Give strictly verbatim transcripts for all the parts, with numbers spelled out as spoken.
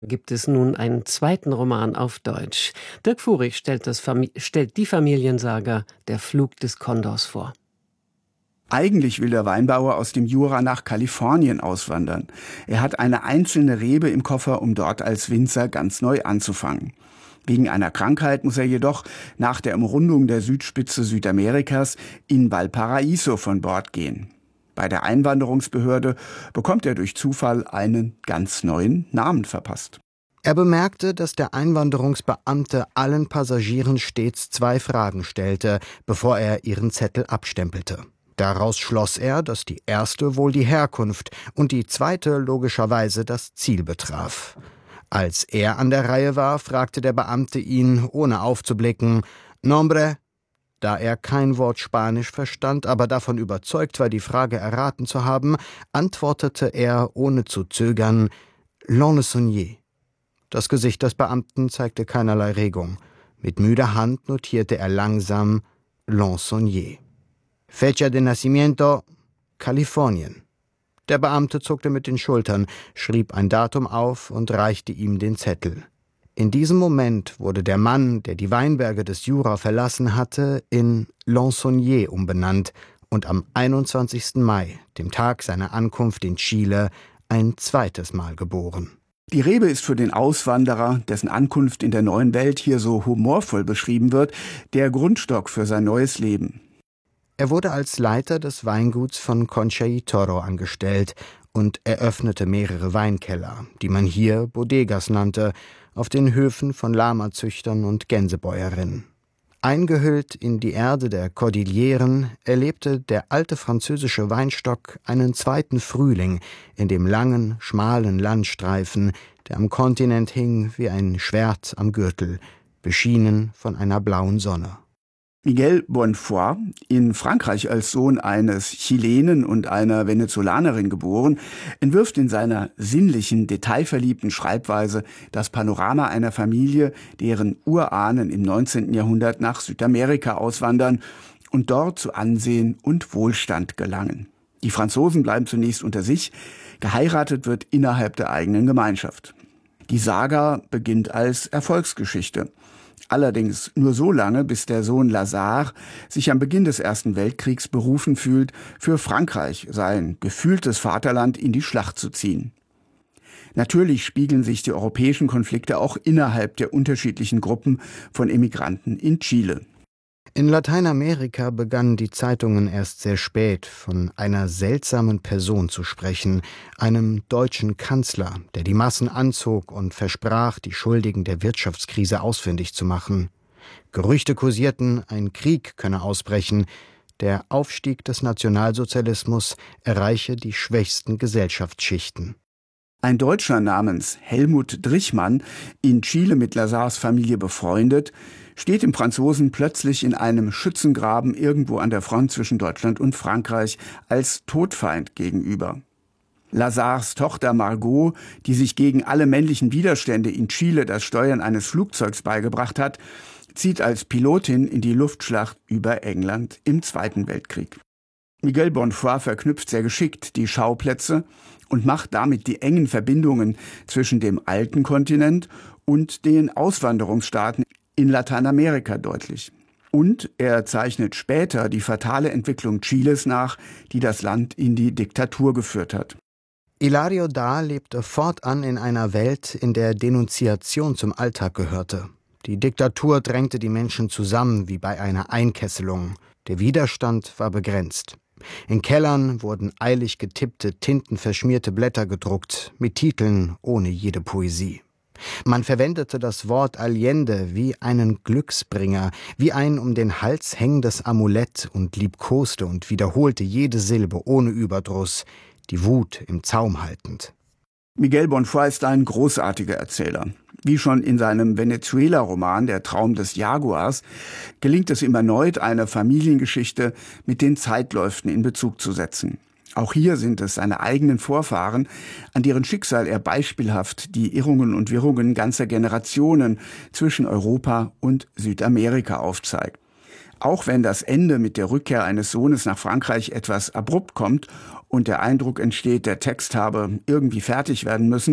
Gibt es nun einen zweiten Roman auf Deutsch. Dirk Furich stellt, das Fam- stellt die Familiensaga Der Flug des Kondors vor. Eigentlich will der Weinbauer aus dem Jura nach Kalifornien auswandern. Er hat eine einzelne Rebe im Koffer, um dort als Winzer ganz neu anzufangen. Wegen einer Krankheit muss er jedoch nach der Umrundung der Südspitze Südamerikas in Valparaiso von Bord gehen. Bei der Einwanderungsbehörde bekommt er durch Zufall einen ganz neuen Namen verpasst. Er bemerkte, dass der Einwanderungsbeamte allen Passagieren stets zwei Fragen stellte, bevor er ihren Zettel abstempelte. Daraus schloss er, dass die erste wohl die Herkunft und die zweite logischerweise das Ziel betraf. Als er an der Reihe war, fragte der Beamte ihn, ohne aufzublicken, »Nombre?« Da er kein Wort Spanisch verstand, aber davon überzeugt war, die Frage erraten zu haben, antwortete er, ohne zu zögern, »L'on le sonnier«. Das Gesicht des Beamten zeigte keinerlei Regung. Mit müder Hand notierte er langsam »L'on sonnier«. Fecha de nacimiento, Kalifornien. Der Beamte zuckte mit den Schultern, schrieb ein Datum auf und reichte ihm den Zettel. In diesem Moment wurde der Mann, der die Weinberge des Jura verlassen hatte, in L'on sonnier umbenannt und am einundzwanzigsten Mai, dem Tag seiner Ankunft in Chile, ein zweites Mal geboren. Die Rebe ist für den Auswanderer, dessen Ankunft in der neuen Welt hier so humorvoll beschrieben wird, der Grundstock für sein neues Leben. Er wurde als Leiter des Weinguts von Concha y Toro angestellt und eröffnete mehrere Weinkeller, die man hier Bodegas nannte, auf den Höfen von Lamazüchtern und Gänsebäuerinnen. Eingehüllt in die Erde der Kordilleren erlebte der alte französische Weinstock einen zweiten Frühling in dem langen, schmalen Landstreifen, der am Kontinent hing wie ein Schwert am Gürtel, beschienen von einer blauen Sonne. Miguel Bonnefoy, in Frankreich als Sohn eines Chilenen und einer Venezolanerin geboren, entwirft in seiner sinnlichen, detailverliebten Schreibweise das Panorama einer Familie, deren Urahnen im neunzehnten Jahrhundert nach Südamerika auswandern und dort zu Ansehen und Wohlstand gelangen. Die Franzosen bleiben zunächst unter sich, geheiratet wird innerhalb der eigenen Gemeinschaft. Die Saga beginnt als Erfolgsgeschichte. Allerdings nur so lange, bis der Sohn Lazare sich am Beginn des Ersten Weltkriegs berufen fühlt, für Frankreich, sein gefühltes Vaterland, in die Schlacht zu ziehen. Natürlich spiegeln sich die europäischen Konflikte auch innerhalb der unterschiedlichen Gruppen von Emigranten in Chile. In Lateinamerika begannen die Zeitungen erst sehr spät, von einer seltsamen Person zu sprechen, einem deutschen Kanzler, der die Massen anzog und versprach, die Schuldigen der Wirtschaftskrise ausfindig zu machen. Gerüchte kursierten, ein Krieg könne ausbrechen, der Aufstieg des Nationalsozialismus erreiche die schwächsten Gesellschaftsschichten. Ein Deutscher namens Helmut Drichmann, in Chile mit Lazares Familie befreundet, steht dem Franzosen plötzlich in einem Schützengraben irgendwo an der Front zwischen Deutschland und Frankreich als Todfeind gegenüber. Lazares Tochter Margot, die sich gegen alle männlichen Widerstände in Chile das Steuern eines Flugzeugs beigebracht hat, zieht als Pilotin in die Luftschlacht über England im Zweiten Weltkrieg. Miguel Bonnefoy verknüpft sehr geschickt die Schauplätze und macht damit die engen Verbindungen zwischen dem alten Kontinent und den Auswanderungsstaaten in Lateinamerika deutlich. Und er zeichnet später die fatale Entwicklung Chiles nach, die das Land in die Diktatur geführt hat. Hilario Da lebte fortan in einer Welt, in der Denunziation zum Alltag gehörte. Die Diktatur drängte die Menschen zusammen wie bei einer Einkesselung. Der Widerstand war begrenzt. In Kellern wurden eilig getippte, tintenverschmierte Blätter gedruckt, mit Titeln ohne jede Poesie. Man verwendete das Wort Allende wie einen Glücksbringer, wie ein um den Hals hängendes Amulett und liebkoste und wiederholte jede Silbe ohne Überdruss, die Wut im Zaum haltend. Miguel Bonnefoy ist ein großartiger Erzähler. Wie schon in seinem Venezuela-Roman Der Traum des Jaguars gelingt es ihm erneut, eine Familiengeschichte mit den Zeitläuften in Bezug zu setzen. Auch hier sind es seine eigenen Vorfahren, an deren Schicksal er beispielhaft die Irrungen und Wirrungen ganzer Generationen zwischen Europa und Südamerika aufzeigt. Auch wenn das Ende mit der Rückkehr eines Sohnes nach Frankreich etwas abrupt kommt und der Eindruck entsteht, der Text habe irgendwie fertig werden müssen,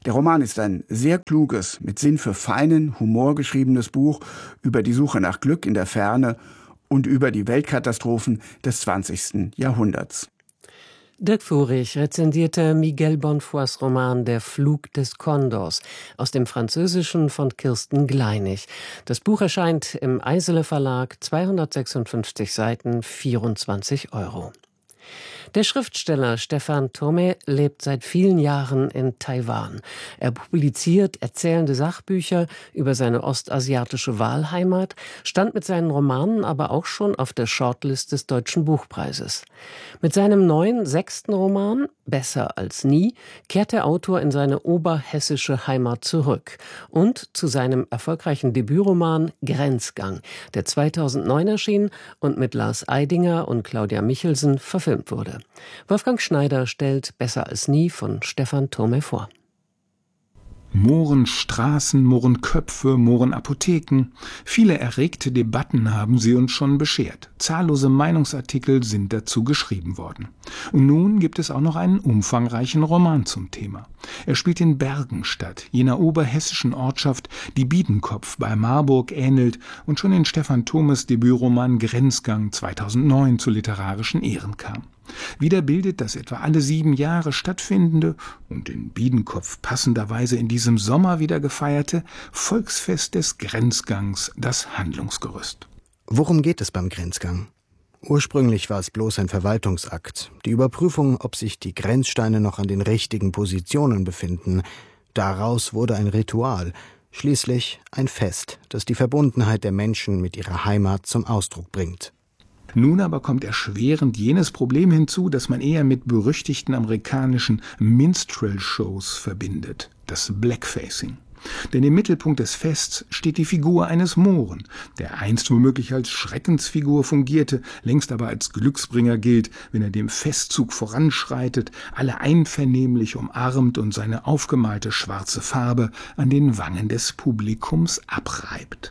Der Roman ist ein sehr kluges, mit Sinn für feinen Humor geschriebenes Buch über die Suche nach Glück in der Ferne und über die Weltkatastrophen des zwanzigsten Jahrhunderts. Dirk Furich rezensierte Miguel Bonfoys Roman Der Flug des Kondors aus dem Französischen von Kirsten Gleinig. Das Buch erscheint im Eisele Verlag, zweihundertsechsundfünfzig Seiten, vierundzwanzig Euro. Der Schriftsteller Stephan Thome lebt seit vielen Jahren in Taiwan. Er publiziert erzählende Sachbücher über seine ostasiatische Wahlheimat, stand mit seinen Romanen aber auch schon auf der Shortlist des Deutschen Buchpreises. Mit seinem neuen sechsten Roman Besser als nie kehrt der Autor in seine oberhessische Heimat zurück und zu seinem erfolgreichen Debütroman Grenzgang, der zweitausendneun erschien und mit Lars Eidinger und Claudia Michelsen verfilmt wurde. Wolfgang Schneider stellt Besser als nie von Stephan Thome vor. Mohrenstraßen, Mohrenköpfe, Mohrenapotheken. Viele erregte Debatten haben sie uns schon beschert. Zahllose Meinungsartikel sind dazu geschrieben worden. Und nun gibt es auch noch einen umfangreichen Roman zum Thema. Er spielt in Bergenstadt, jener oberhessischen Ortschaft, die Biedenkopf bei Marburg ähnelt und schon in Stephan Thomes Debütroman Grenzgang zweitausendneun zu literarischen Ehren kam. Wieder bildet das etwa alle sieben Jahre stattfindende und in Biedenkopf passenderweise in diesem Sommer wieder gefeierte Volksfest des Grenzgangs das Handlungsgerüst. Worum geht es beim Grenzgang? Ursprünglich war es bloß ein Verwaltungsakt, die Überprüfung, ob sich die Grenzsteine noch an den richtigen Positionen befinden. Daraus wurde ein Ritual, schließlich ein Fest, das die Verbundenheit der Menschen mit ihrer Heimat zum Ausdruck bringt. Nun aber kommt erschwerend jenes Problem hinzu, das man eher mit berüchtigten amerikanischen Minstrel-Shows verbindet, das Blackfacing. Denn im Mittelpunkt des Fests steht die Figur eines Mohren, der einst womöglich als Schreckensfigur fungierte, längst aber als Glücksbringer gilt, wenn er dem Festzug voranschreitet, alle einvernehmlich umarmt und seine aufgemalte schwarze Farbe an den Wangen des Publikums abreibt.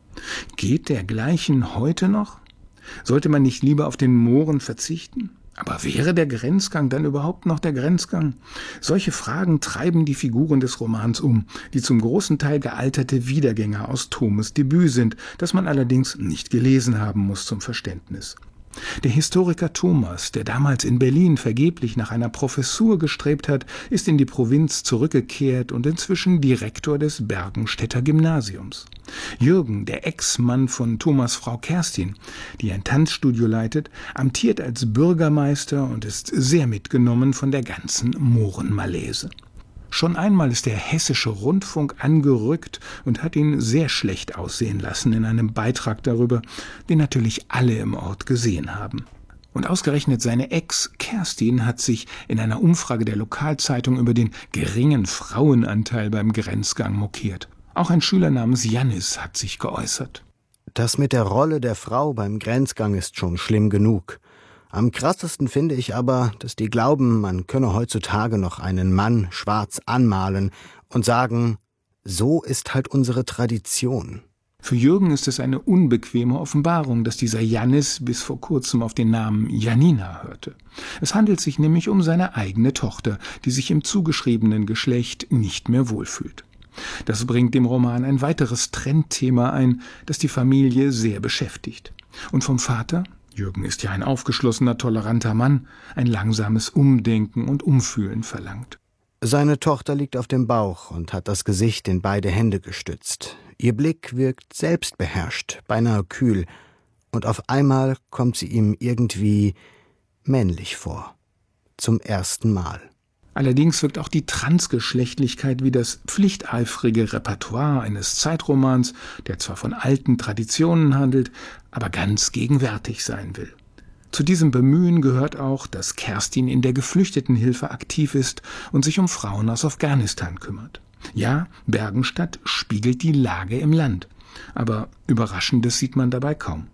Geht dergleichen heute noch? Sollte man nicht lieber auf den Mohren verzichten? Aber wäre der Grenzgang dann überhaupt noch der Grenzgang? Solche Fragen treiben die Figuren des Romans um, die zum großen Teil gealterte Wiedergänger aus Thomes Debüt sind, das man allerdings nicht gelesen haben muss zum Verständnis. Der Historiker Thomas, der damals in Berlin vergeblich nach einer Professur gestrebt hat, ist in die Provinz zurückgekehrt und inzwischen Direktor des Bergenstädter Gymnasiums. Jürgen, der Ex-Mann von Thomas' Frau Kerstin, die ein Tanzstudio leitet, amtiert als Bürgermeister und ist sehr mitgenommen von der ganzen Mohrenmalaise. Schon einmal ist der Hessische Rundfunk angerückt und hat ihn sehr schlecht aussehen lassen in einem Beitrag darüber, den natürlich alle im Ort gesehen haben. Und ausgerechnet seine Ex Kerstin hat sich in einer Umfrage der Lokalzeitung über den geringen Frauenanteil beim Grenzgang mokiert. Auch ein Schüler namens Jannis hat sich geäußert. Das mit der Rolle der Frau beim Grenzgang ist schon schlimm genug. Am krassesten finde ich aber, dass die glauben, man könne heutzutage noch einen Mann schwarz anmalen und sagen, so ist halt unsere Tradition. Für Jürgen ist es eine unbequeme Offenbarung, dass dieser Jannis bis vor kurzem auf den Namen Janina hörte. Es handelt sich nämlich um seine eigene Tochter, die sich im zugeschriebenen Geschlecht nicht mehr wohlfühlt. Das bringt dem Roman ein weiteres Trendthema ein, das die Familie sehr beschäftigt. Und vom Vater? Jürgen ist ja ein aufgeschlossener, toleranter Mann, ein langsames Umdenken und Umfühlen verlangt. Seine Tochter liegt auf dem Bauch und hat das Gesicht in beide Hände gestützt. Ihr Blick wirkt selbstbeherrscht, beinahe kühl, und auf einmal kommt sie ihm irgendwie männlich vor. Zum ersten Mal. Allerdings wirkt auch die Transgeschlechtlichkeit wie das pflichteifrige Repertoire eines Zeitromans, der zwar von alten Traditionen handelt, aber ganz gegenwärtig sein will. Zu diesem Bemühen gehört auch, dass Kerstin in der Geflüchtetenhilfe aktiv ist und sich um Frauen aus Afghanistan kümmert. Ja, Bergenstadt spiegelt die Lage im Land, aber Überraschendes sieht man dabei kaum.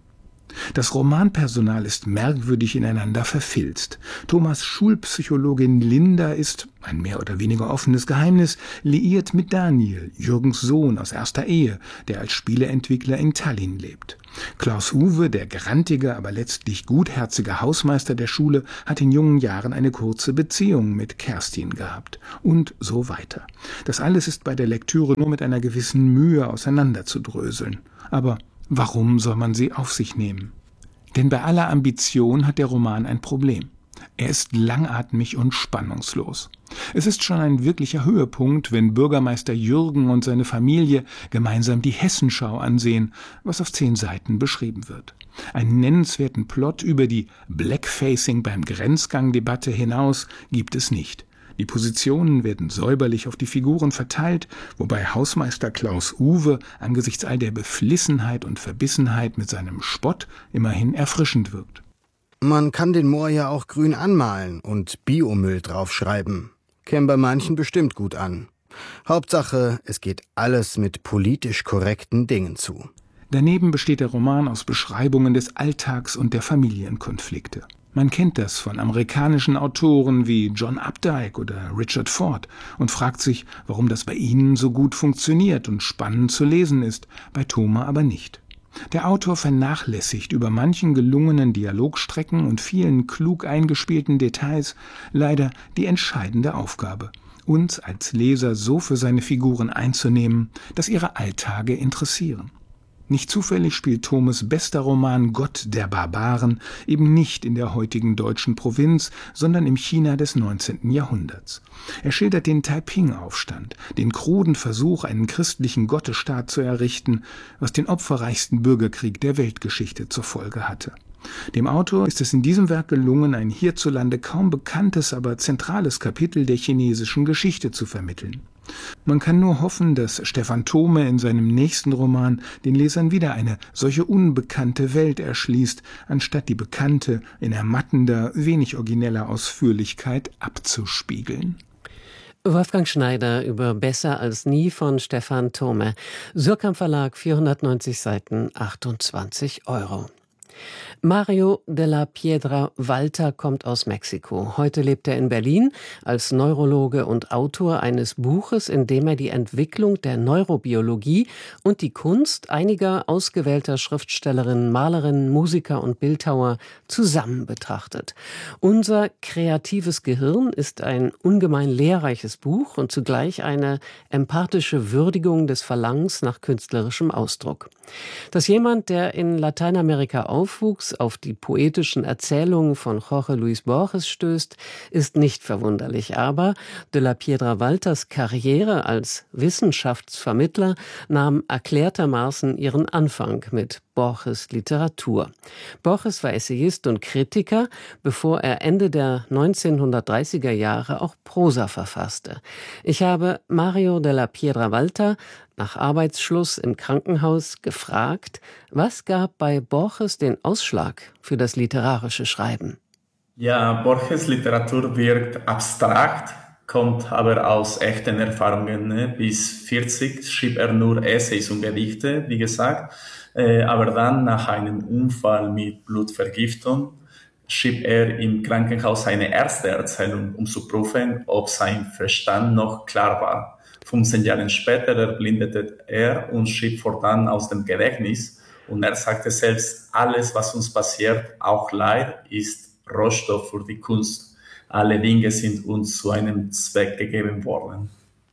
Das Romanpersonal ist merkwürdig ineinander verfilzt. Thomas' Schulpsychologin Linda ist, ein mehr oder weniger offenes Geheimnis, liiert mit Daniel, Jürgens Sohn aus erster Ehe, der als Spieleentwickler in Tallinn lebt. Klaus-Uwe, der grantige, aber letztlich gutherzige Hausmeister der Schule, hat in jungen Jahren eine kurze Beziehung mit Kerstin gehabt. Und so weiter. Das alles ist bei der Lektüre nur mit einer gewissen Mühe auseinanderzudröseln. Aber warum soll man sie auf sich nehmen? Denn bei aller Ambition hat der Roman ein Problem. Er ist langatmig und spannungslos. Es ist schon ein wirklicher Höhepunkt, wenn Bürgermeister Jürgen und seine Familie gemeinsam die Hessenschau ansehen, was auf zehn Seiten beschrieben wird. Einen nennenswerten Plot über die Blackfacing beim Grenzgang-Debatte hinaus gibt es nicht. Die Positionen werden säuberlich auf die Figuren verteilt, wobei Hausmeister Klaus-Uwe angesichts all der Beflissenheit und Verbissenheit mit seinem Spott immerhin erfrischend wirkt. Man kann den Moor ja auch grün anmalen und Biomüll draufschreiben. Käme bei manchen bestimmt gut an. Hauptsache, es geht alles mit politisch korrekten Dingen zu. Daneben besteht der Roman aus Beschreibungen des Alltags und der Familienkonflikte. Man kennt das von amerikanischen Autoren wie John Updike oder Richard Ford und fragt sich, warum das bei ihnen so gut funktioniert und spannend zu lesen ist, bei Thoma aber nicht. Der Autor vernachlässigt über manchen gelungenen Dialogstrecken und vielen klug eingespielten Details leider die entscheidende Aufgabe, uns als Leser so für seine Figuren einzunehmen, dass ihre Alltage interessieren. Nicht zufällig spielt Thomes bester Roman Gott der Barbaren eben nicht in der heutigen deutschen Provinz, sondern im China des neunzehnten Jahrhunderts. Er schildert den Taiping-Aufstand, den kruden Versuch, einen christlichen Gottesstaat zu errichten, was den opferreichsten Bürgerkrieg der Weltgeschichte zur Folge hatte. Dem Autor ist es in diesem Werk gelungen, ein hierzulande kaum bekanntes, aber zentrales Kapitel der chinesischen Geschichte zu vermitteln. Man kann nur hoffen, dass Stefan Thome in seinem nächsten Roman den Lesern wieder eine solche unbekannte Welt erschließt, anstatt die bekannte in ermattender, wenig origineller Ausführlichkeit abzuspiegeln. Wolfgang Schneider über Besser als nie von Stefan Thome. Surkamp Verlag, vierhundertneunzig Seiten, achtundzwanzig Euro. Mario de la Piedra Walter kommt aus Mexiko. Heute lebt er in Berlin als Neurologe und Autor eines Buches, in dem er die Entwicklung der Neurobiologie und die Kunst einiger ausgewählter Schriftstellerinnen, Malerinnen, Musiker und Bildhauer zusammen betrachtet. Unser kreatives Gehirn ist ein ungemein lehrreiches Buch und zugleich eine empathische Würdigung des Verlangens nach künstlerischem Ausdruck. Dass jemand, der in Lateinamerika aufwuchs, auf die poetischen Erzählungen von Jorge Luis Borges stößt, ist nicht verwunderlich. Aber de la Piedra Walters Karriere als Wissenschaftsvermittler nahm erklärtermaßen ihren Anfang mit Borges Literatur. Borges war Essayist und Kritiker, bevor er Ende der neunzehnhundertdreißiger Jahre auch Prosa verfasste. Ich habe Mario de la Piedra Walter nach Arbeitsschluss im Krankenhaus gefragt, was gab bei Borges den Ausschlag für das literarische Schreiben? Ja, Borges Literatur wirkt abstrakt, kommt aber aus echten Erfahrungen. Ne? Bis vierzig schrieb er nur Essays und Gedichte, wie gesagt. Äh, aber dann, nach einem Unfall mit Blutvergiftung, schrieb er im Krankenhaus seine erste Erzählung, um zu prüfen, ob sein Verstand noch klar war. fünfzehn Jahre später erblindete er und schrieb fortan aus dem Gedächtnis. Und er sagte selbst, alles, was uns passiert, auch Leid, ist Rohstoff für die Kunst. Alle Dinge sind uns zu einem Zweck gegeben worden.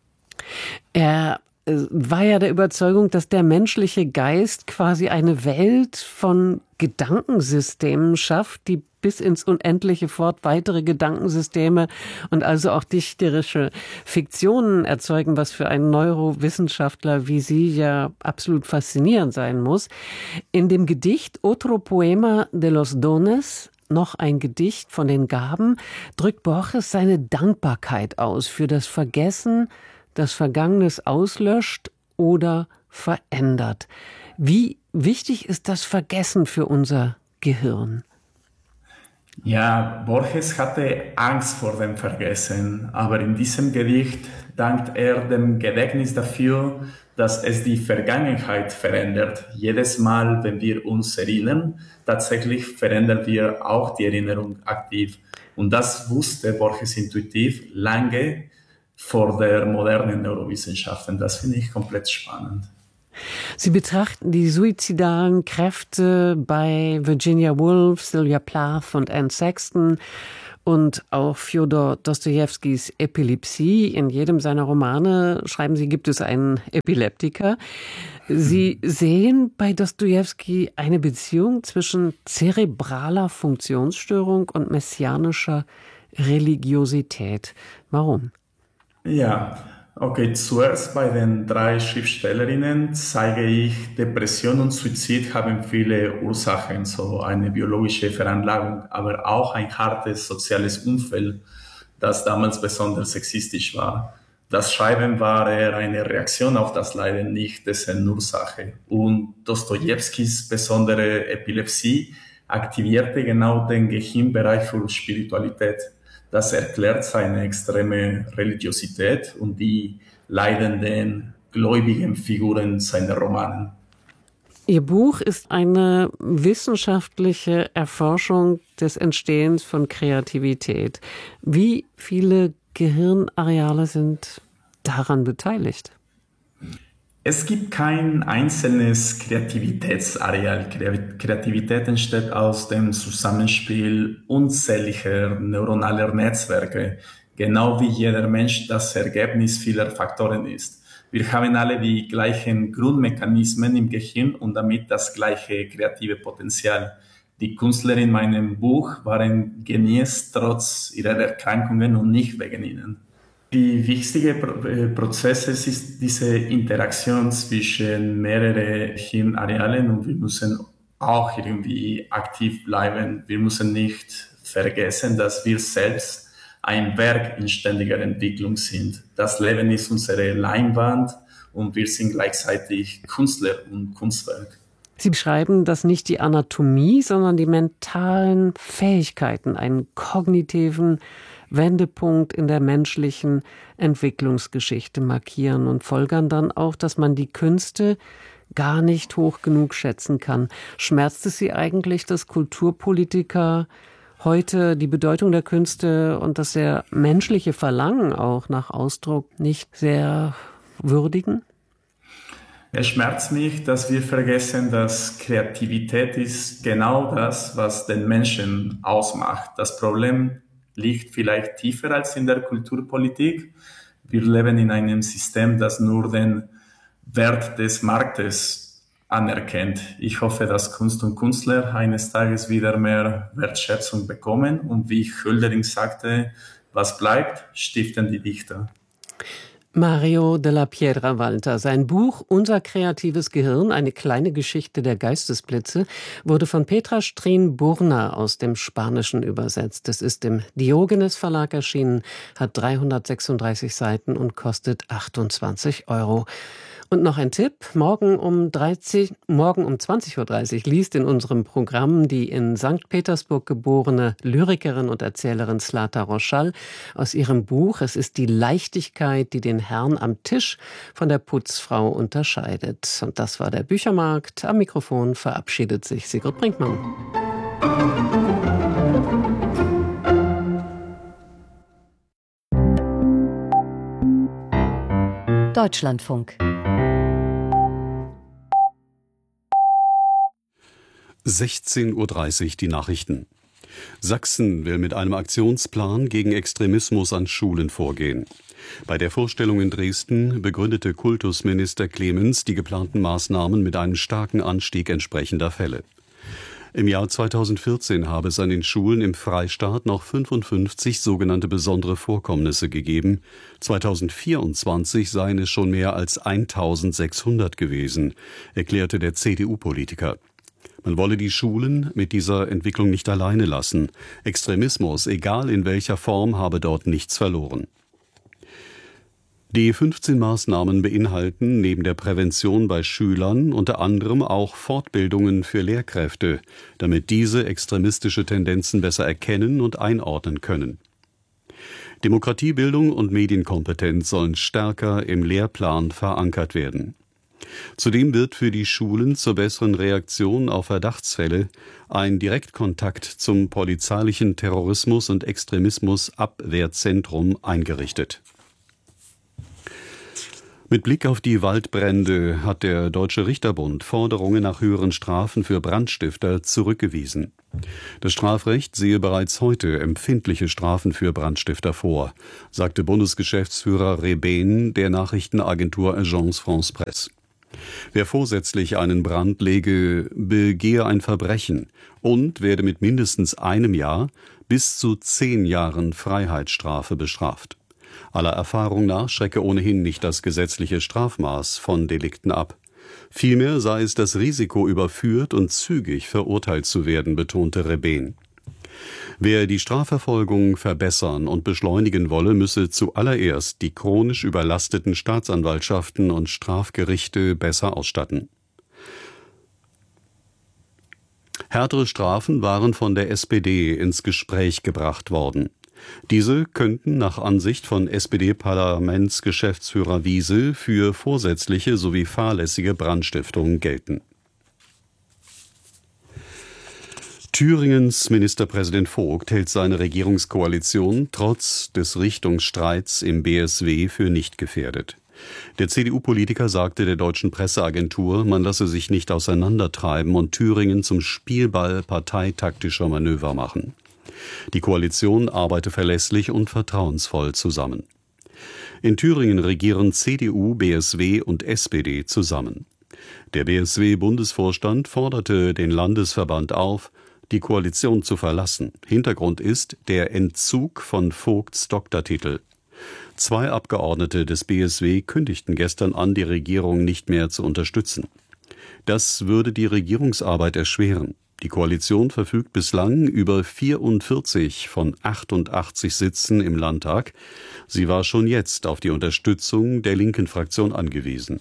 Er war ja der Überzeugung, dass der menschliche Geist quasi eine Welt von Gedankensystemen schafft, die bis ins Unendliche fort weitere Gedankensysteme und also auch dichterische Fiktionen erzeugen, was für einen Neurowissenschaftler wie Sie ja absolut faszinierend sein muss. In dem Gedicht Otro Poema de los Dones, noch ein Gedicht von den Gaben, drückt Borges seine Dankbarkeit aus für das Vergessen, das Vergangenes auslöscht oder verändert. Wie wichtig ist das Vergessen für unser Gehirn? Ja, Borges hatte Angst vor dem Vergessen, aber in diesem Gedicht dankt er dem Gedächtnis dafür, dass es die Vergangenheit verändert. Jedes Mal, wenn wir uns erinnern, tatsächlich verändern wir auch die Erinnerung aktiv. Und das wusste Borges intuitiv lange vor der modernen Neurowissenschaften. Das finde ich komplett spannend. Sie betrachten die suizidalen Kräfte bei Virginia Woolf, Sylvia Plath und Anne Sexton und auch Fjodor Dostojewskis Epilepsie. In jedem seiner Romane, schreiben Sie, gibt es einen Epileptiker. Sie sehen bei Dostojewski eine Beziehung zwischen zerebraler Funktionsstörung und messianischer Religiosität. Warum? Ja, okay, zuerst bei den drei Schriftstellerinnen zeige ich, Depression und Suizid haben viele Ursachen, so eine biologische Veranlagung, aber auch ein hartes soziales Umfeld, das damals besonders sexistisch war. Das Schreiben war eher eine Reaktion auf das Leiden, nicht dessen Ursache. Und Dostojewskis besondere Epilepsie aktivierte genau den Gehirnbereich für Spiritualität. Das erklärt seine extreme Religiosität und die leidenden, gläubigen Figuren seiner Romanen. Ihr Buch ist eine wissenschaftliche Erforschung des Entstehens von Kreativität. Wie viele Gehirnareale sind daran beteiligt? Es gibt kein einzelnes Kreativitätsareal. Kreativität entsteht aus dem Zusammenspiel unzähliger neuronaler Netzwerke, genau wie jeder Mensch das Ergebnis vieler Faktoren ist. Wir haben alle die gleichen Grundmechanismen im Gehirn und damit das gleiche kreative Potenzial. Die Künstler in meinem Buch waren Genies trotz ihrer Erkrankungen und nicht wegen ihnen. Die wichtige Prozess ist diese Interaktion zwischen mehreren Hirnarealen und wir müssen auch irgendwie aktiv bleiben. Wir müssen nicht vergessen, dass wir selbst ein Werk in ständiger Entwicklung sind. Das Leben ist unsere Leinwand und wir sind gleichzeitig Künstler und Kunstwerk. Sie beschreiben, dass nicht die Anatomie, sondern die mentalen Fähigkeiten einen kognitiven Wendepunkt in der menschlichen Entwicklungsgeschichte markieren und folgern dann auch, dass man die Künste gar nicht hoch genug schätzen kann. Schmerzt es Sie eigentlich, dass Kulturpolitiker heute die Bedeutung der Künste und das sehr menschliche Verlangen auch nach Ausdruck nicht sehr würdigen? Es schmerzt mich, dass wir vergessen, dass Kreativität ist genau das, was den Menschen ausmacht. Das Problem liegt vielleicht tiefer als in der Kulturpolitik. Wir leben in einem System, das nur den Wert des Marktes anerkennt. Ich hoffe, dass Kunst und Künstler eines Tages wieder mehr Wertschätzung bekommen. Und wie Hölderlin sagte, was bleibt, stiften die Dichter. Mario della Piedra Walter. Sein Buch Unser kreatives Gehirn, eine kleine Geschichte der Geistesblitze, wurde von Petra Strien-Burner aus dem Spanischen übersetzt. Es ist im Diogenes Verlag erschienen, hat dreihundertsechsunddreißig Seiten und kostet achtundzwanzig Euro. Und noch ein Tipp, morgen um, dreißig, morgen um zwanzig Uhr dreißig liest in unserem Programm die in Sankt Petersburg geborene Lyrikerin und Erzählerin Zlata Roschal aus ihrem Buch Es ist die Leichtigkeit, die den Herrn am Tisch von der Putzfrau unterscheidet. Und das war der Büchermarkt. Am Mikrofon verabschiedet sich Sigrid Brinkmann. Deutschlandfunk. sechzehn Uhr dreißig die Nachrichten. Sachsen will mit einem Aktionsplan gegen Extremismus an Schulen vorgehen. Bei der Vorstellung in Dresden begründete Kultusminister Clemens die geplanten Maßnahmen mit einem starken Anstieg entsprechender Fälle. Im Jahr zweitausendvierzehn habe es an den Schulen im Freistaat noch fünfundfünfzig sogenannte besondere Vorkommnisse gegeben. zweitausendvierundzwanzig seien es schon mehr als eintausendsechshundert gewesen, erklärte der C D U-Politiker. Man wolle die Schulen mit dieser Entwicklung nicht alleine lassen. Extremismus, egal in welcher Form, habe dort nichts verloren. Die fünfzehn Maßnahmen beinhalten neben der Prävention bei Schülern unter anderem auch Fortbildungen für Lehrkräfte, damit diese extremistische Tendenzen besser erkennen und einordnen können. Demokratiebildung und Medienkompetenz sollen stärker im Lehrplan verankert werden. Zudem wird für die Schulen zur besseren Reaktion auf Verdachtsfälle ein Direktkontakt zum polizeilichen Terrorismus- und Extremismus-Abwehrzentrum eingerichtet. Mit Blick auf die Waldbrände hat der Deutsche Richterbund Forderungen nach höheren Strafen für Brandstifter zurückgewiesen. Das Strafrecht sehe bereits heute empfindliche Strafen für Brandstifter vor, sagte Bundesgeschäftsführer Rebehn der Nachrichtenagentur Agence France Presse. Wer vorsätzlich einen Brand lege, begehe ein Verbrechen und werde mit mindestens einem Jahr bis zu zehn Jahren Freiheitsstrafe bestraft. Aller Erfahrung nach schrecke ohnehin nicht das gesetzliche Strafmaß von Delikten ab. Vielmehr sei es das Risiko, überführt und zügig verurteilt zu werden, betonte Rebehn. Wer die Strafverfolgung verbessern und beschleunigen wolle, müsse zuallererst die chronisch überlasteten Staatsanwaltschaften und Strafgerichte besser ausstatten. Härtere Strafen waren von der S P D ins Gespräch gebracht worden. Diese könnten nach Ansicht von S P D-Parlamentsgeschäftsführer Wiesel für vorsätzliche sowie fahrlässige Brandstiftung gelten. Thüringens Ministerpräsident Vogt hält seine Regierungskoalition trotz des Richtungsstreits im B S W für nicht gefährdet. Der C D U-Politiker sagte der deutschen Presseagentur, man lasse sich nicht auseinandertreiben und Thüringen zum Spielball parteitaktischer Manöver machen. Die Koalition arbeite verlässlich und vertrauensvoll zusammen. In Thüringen regieren C D U, B S W und S P D zusammen. Der B S W-Bundesvorstand forderte den Landesverband auf, die Koalition zu verlassen. Hintergrund ist der Entzug von Vogts Doktortitel. Zwei Abgeordnete des B S W kündigten gestern an, die Regierung nicht mehr zu unterstützen. Das würde die Regierungsarbeit erschweren. Die Koalition verfügt bislang über vierundvierzig von achtundachtzig Sitzen im Landtag. Sie war schon jetzt auf die Unterstützung der linken Fraktion angewiesen.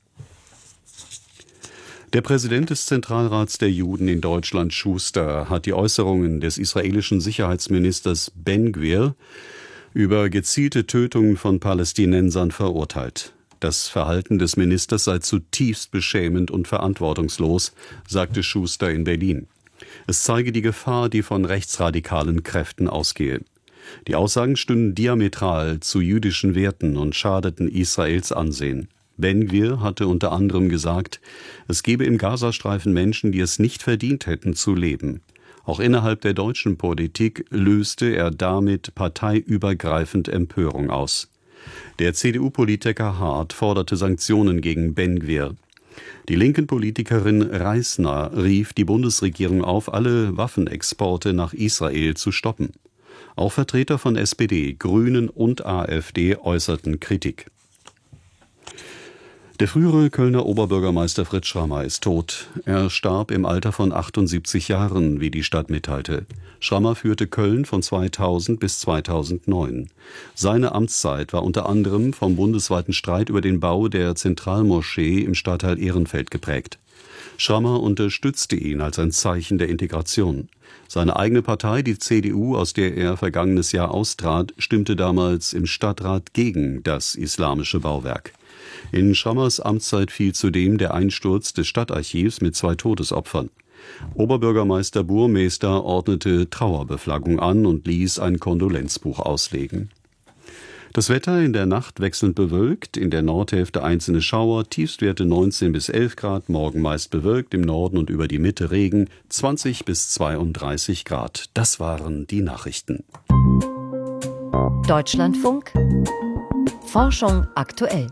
Der Präsident des Zentralrats der Juden in Deutschland, Schuster, hat die Äußerungen des israelischen Sicherheitsministers Ben-Gvir über gezielte Tötungen von Palästinensern verurteilt. Das Verhalten des Ministers sei zutiefst beschämend und verantwortungslos, sagte Schuster in Berlin. Es zeige die Gefahr, die von rechtsradikalen Kräften ausgehe. Die Aussagen stünden diametral zu jüdischen Werten und schadeten Israels Ansehen. Ben-Gvir hatte unter anderem gesagt, es gebe im Gazastreifen Menschen, die es nicht verdient hätten zu leben. Auch innerhalb der deutschen Politik löste er damit parteiübergreifend Empörung aus. Der C D U-Politiker Hart forderte Sanktionen gegen Ben-Gvir. Die linken Politikerin Reisner rief die Bundesregierung auf, alle Waffenexporte nach Israel zu stoppen. Auch Vertreter von S P D, Grünen und AfD äußerten Kritik. Der frühere Kölner Oberbürgermeister Fritz Schrammer ist tot. Er starb im Alter von achtundsiebzig Jahren, wie die Stadt mitteilte. Schrammer führte Köln von zweitausend bis zweitausendneun. Seine Amtszeit war unter anderem vom bundesweiten Streit über den Bau der Zentralmoschee im Stadtteil Ehrenfeld geprägt. Schrammer unterstützte ihn als ein Zeichen der Integration. Seine eigene Partei, die C D U, aus der er vergangenes Jahr austrat, stimmte damals im Stadtrat gegen das islamische Bauwerk. In Schrammers Amtszeit fiel zudem der Einsturz des Stadtarchivs mit zwei Todesopfern. Oberbürgermeister Burmester ordnete Trauerbeflaggung an und ließ ein Kondolenzbuch auslegen. Das Wetter in der Nacht wechselnd bewölkt, in der Nordhälfte einzelne Schauer, Tiefstwerte neunzehn bis elf Grad, morgen meist bewölkt, im Norden und über die Mitte Regen, zwanzig bis zweiunddreißig Grad. Das waren die Nachrichten. Deutschlandfunk Forschung aktuell.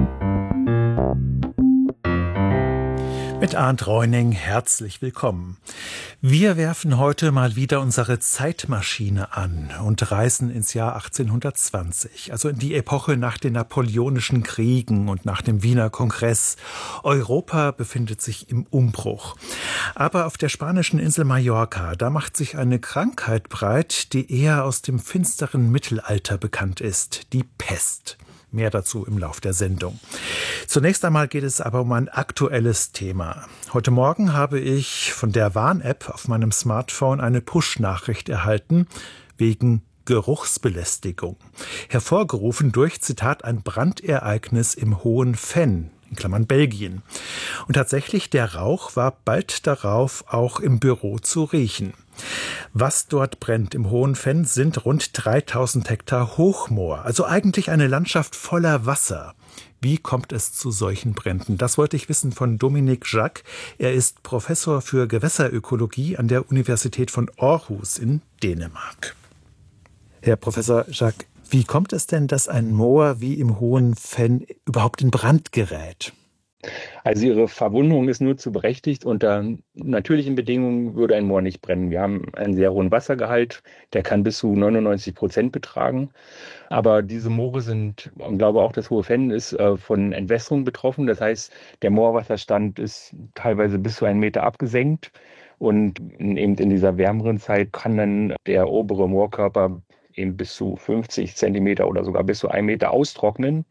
Mit Arndt Reuning herzlich willkommen. Wir werfen heute mal wieder unsere Zeitmaschine an und reisen ins Jahr achtzehnhundertzwanzig, also in die Epoche nach den Napoleonischen Kriegen und nach dem Wiener Kongress. Europa befindet sich im Umbruch. Aber auf der spanischen Insel Mallorca, da macht sich eine Krankheit breit, die eher aus dem finsteren Mittelalter bekannt ist, die Pest. Mehr dazu im Lauf der Sendung. Zunächst einmal geht es aber um ein aktuelles Thema. Heute Morgen habe ich von der Warn-App auf meinem Smartphone eine Push-Nachricht erhalten wegen Geruchsbelästigung. Hervorgerufen durch, Zitat, ein Brandereignis im Hohen Venn, in Klammern Belgien. Und tatsächlich, der Rauch war bald darauf auch im Büro zu riechen. Was dort brennt im Hohen Venn sind rund dreitausend Hektar Hochmoor, also eigentlich eine Landschaft voller Wasser. Wie kommt es zu solchen Bränden? Das wollte ich wissen von Dominique Jacques. Er ist Professor für Gewässerökologie an der Universität von Aarhus in Dänemark. Herr Professor Jacques, wie kommt es denn, dass ein Moor wie im Hohen Venn überhaupt in Brand gerät? Also Ihre Verwunderung ist nur zu berechtigt. Unter natürlichen Bedingungen würde ein Moor nicht brennen. Wir haben einen sehr hohen Wassergehalt, der kann bis zu neunundneunzig Prozent betragen. Aber diese Moore sind, ich glaube auch das Hohe Venn ist äh, von Entwässerung betroffen. Das heißt, der Moorwasserstand ist teilweise bis zu einen Meter abgesenkt. Und in, eben in dieser wärmeren Zeit kann dann der obere Moorkörper eben bis zu fünfzig Zentimeter oder sogar bis zu einen Meter austrocknen.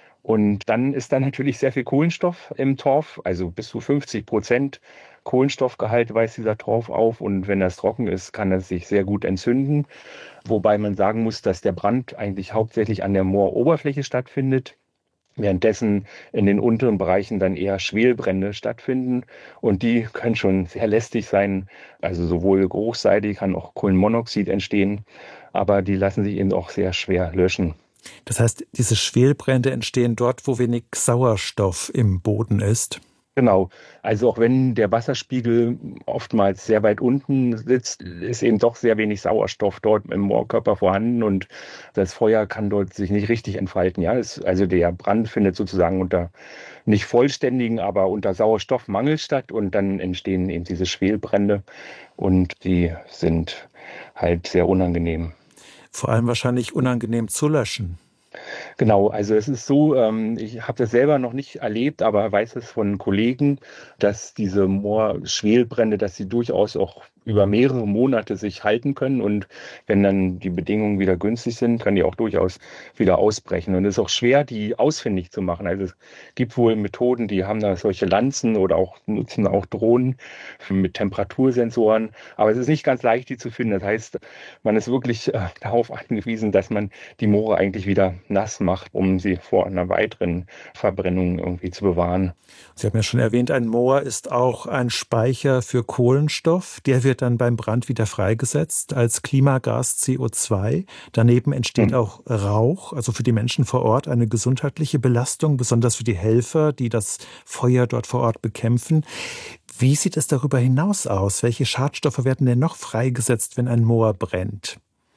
Und dann ist da natürlich sehr viel Kohlenstoff im Torf, also bis zu fünfzig Prozent Kohlenstoffgehalt weist dieser Torf auf. Und wenn das trocken ist, kann das sich sehr gut entzünden. Wobei man sagen muss, dass der Brand eigentlich hauptsächlich an der Mooroberfläche stattfindet, währenddessen in den unteren Bereichen dann eher Schwelbrände stattfinden. Und die können schon sehr lästig sein. Also sowohl geruchsseitig kann auch Kohlenmonoxid entstehen, aber die lassen sich eben auch sehr schwer löschen. Das heißt, diese Schwelbrände entstehen dort, wo wenig Sauerstoff im Boden ist? Genau. Also auch wenn der Wasserspiegel oftmals sehr weit unten sitzt, ist eben doch sehr wenig Sauerstoff dort im Moorkörper vorhanden und das Feuer kann dort sich nicht richtig entfalten. Ja, es, also der Brand findet sozusagen unter nicht vollständigen, aber unter Sauerstoffmangel statt und dann entstehen eben diese Schwelbrände und die sind halt sehr unangenehm. Vor allem wahrscheinlich unangenehm zu löschen. Genau, also es ist so, ähm, ich habe das selber noch nicht erlebt, aber weiß es von Kollegen, dass diese Moorschwelbrände, dass sie durchaus auch über mehrere Monate sich halten können und wenn dann die Bedingungen wieder günstig sind, kann die auch durchaus wieder ausbrechen. Und es ist auch schwer, die ausfindig zu machen. Also es gibt wohl Methoden, die haben da solche Lanzen oder auch nutzen auch Drohnen mit Temperatursensoren, aber es ist nicht ganz leicht, die zu finden. Das heißt, man ist wirklich äh, darauf angewiesen, dass man die Moore eigentlich wieder nass macht, um sie vor einer weiteren Verbrennung irgendwie zu bewahren. Sie haben ja schon erwähnt, ein Moor ist auch ein Speicher für Kohlenstoff. Der wird dann beim Brand wieder freigesetzt als Klimagas C O zwei. Daneben entsteht mhm. auch Rauch, also für die Menschen vor Ort eine gesundheitliche Belastung, besonders für die Helfer, die das Feuer dort vor Ort bekämpfen. Wie sieht es darüber hinaus aus? Welche Schadstoffe werden denn noch freigesetzt, wenn ein Moor brennt?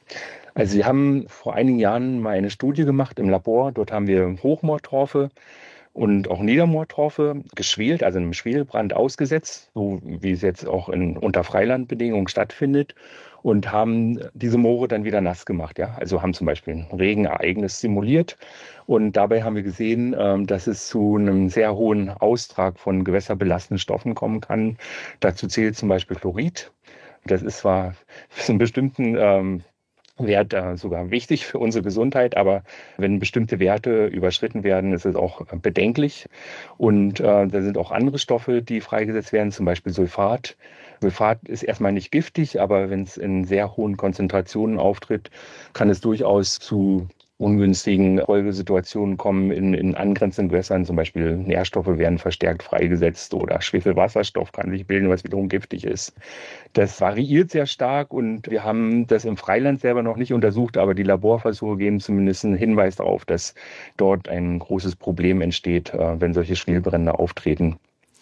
Also wir haben vor einigen Jahren mal eine Studie gemacht im Labor. Dort haben wir Hochmoortorfe und auch Niedermoortorfe geschwelt, also einem Schwelbrand ausgesetzt, so wie es jetzt auch in unter Freilandbedingungen stattfindet, und haben diese Moore dann wieder nass gemacht. Ja? Also haben zum Beispiel ein Regenereignis simuliert und dabei haben wir gesehen, dass es zu einem sehr hohen Austrag von gewässerbelastenden Stoffen kommen kann. Dazu zählt zum Beispiel Fluorid. Das ist zwar für einen bestimmten ähm, Wert äh, sogar wichtig für unsere Gesundheit, aber wenn bestimmte Werte überschritten werden, ist es auch äh, bedenklich. Und äh, da sind auch andere Stoffe, die freigesetzt werden, zum Beispiel Sulfat. Sulfat ist erstmal nicht giftig, aber wenn es in sehr hohen Konzentrationen auftritt, kann es durchaus zu ungünstigen Folgesituationen kommen in, in angrenzenden Gewässern. Zum Beispiel Nährstoffe werden verstärkt freigesetzt oder Schwefelwasserstoff kann sich bilden, was wiederum giftig ist. Das variiert sehr stark und wir haben das im Freiland selber noch nicht untersucht, aber die Laborversuche geben zumindest einen Hinweis darauf, dass dort ein großes Problem entsteht, wenn solche Schwelbrände auftreten.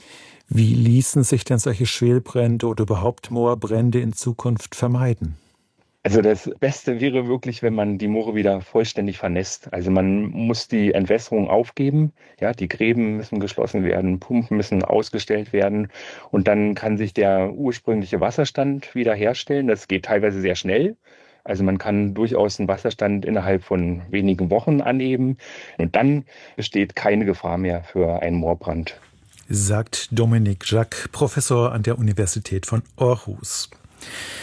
Wie ließen sich denn solche Schwelbrände oder überhaupt Moorbrände in Zukunft vermeiden? Also das Beste wäre wirklich, wenn man die Moore wieder vollständig vernässt. Also man muss die Entwässerung aufgeben. Ja, die Gräben müssen geschlossen werden, Pumpen müssen ausgestellt werden und dann kann sich der ursprüngliche Wasserstand wieder herstellen. Das geht teilweise sehr schnell. Also man kann durchaus einen Wasserstand innerhalb von wenigen Wochen anheben und dann besteht keine Gefahr mehr für einen Moorbrand. Sagt Dominique Jacques, Professor an der Universität von Aarhus.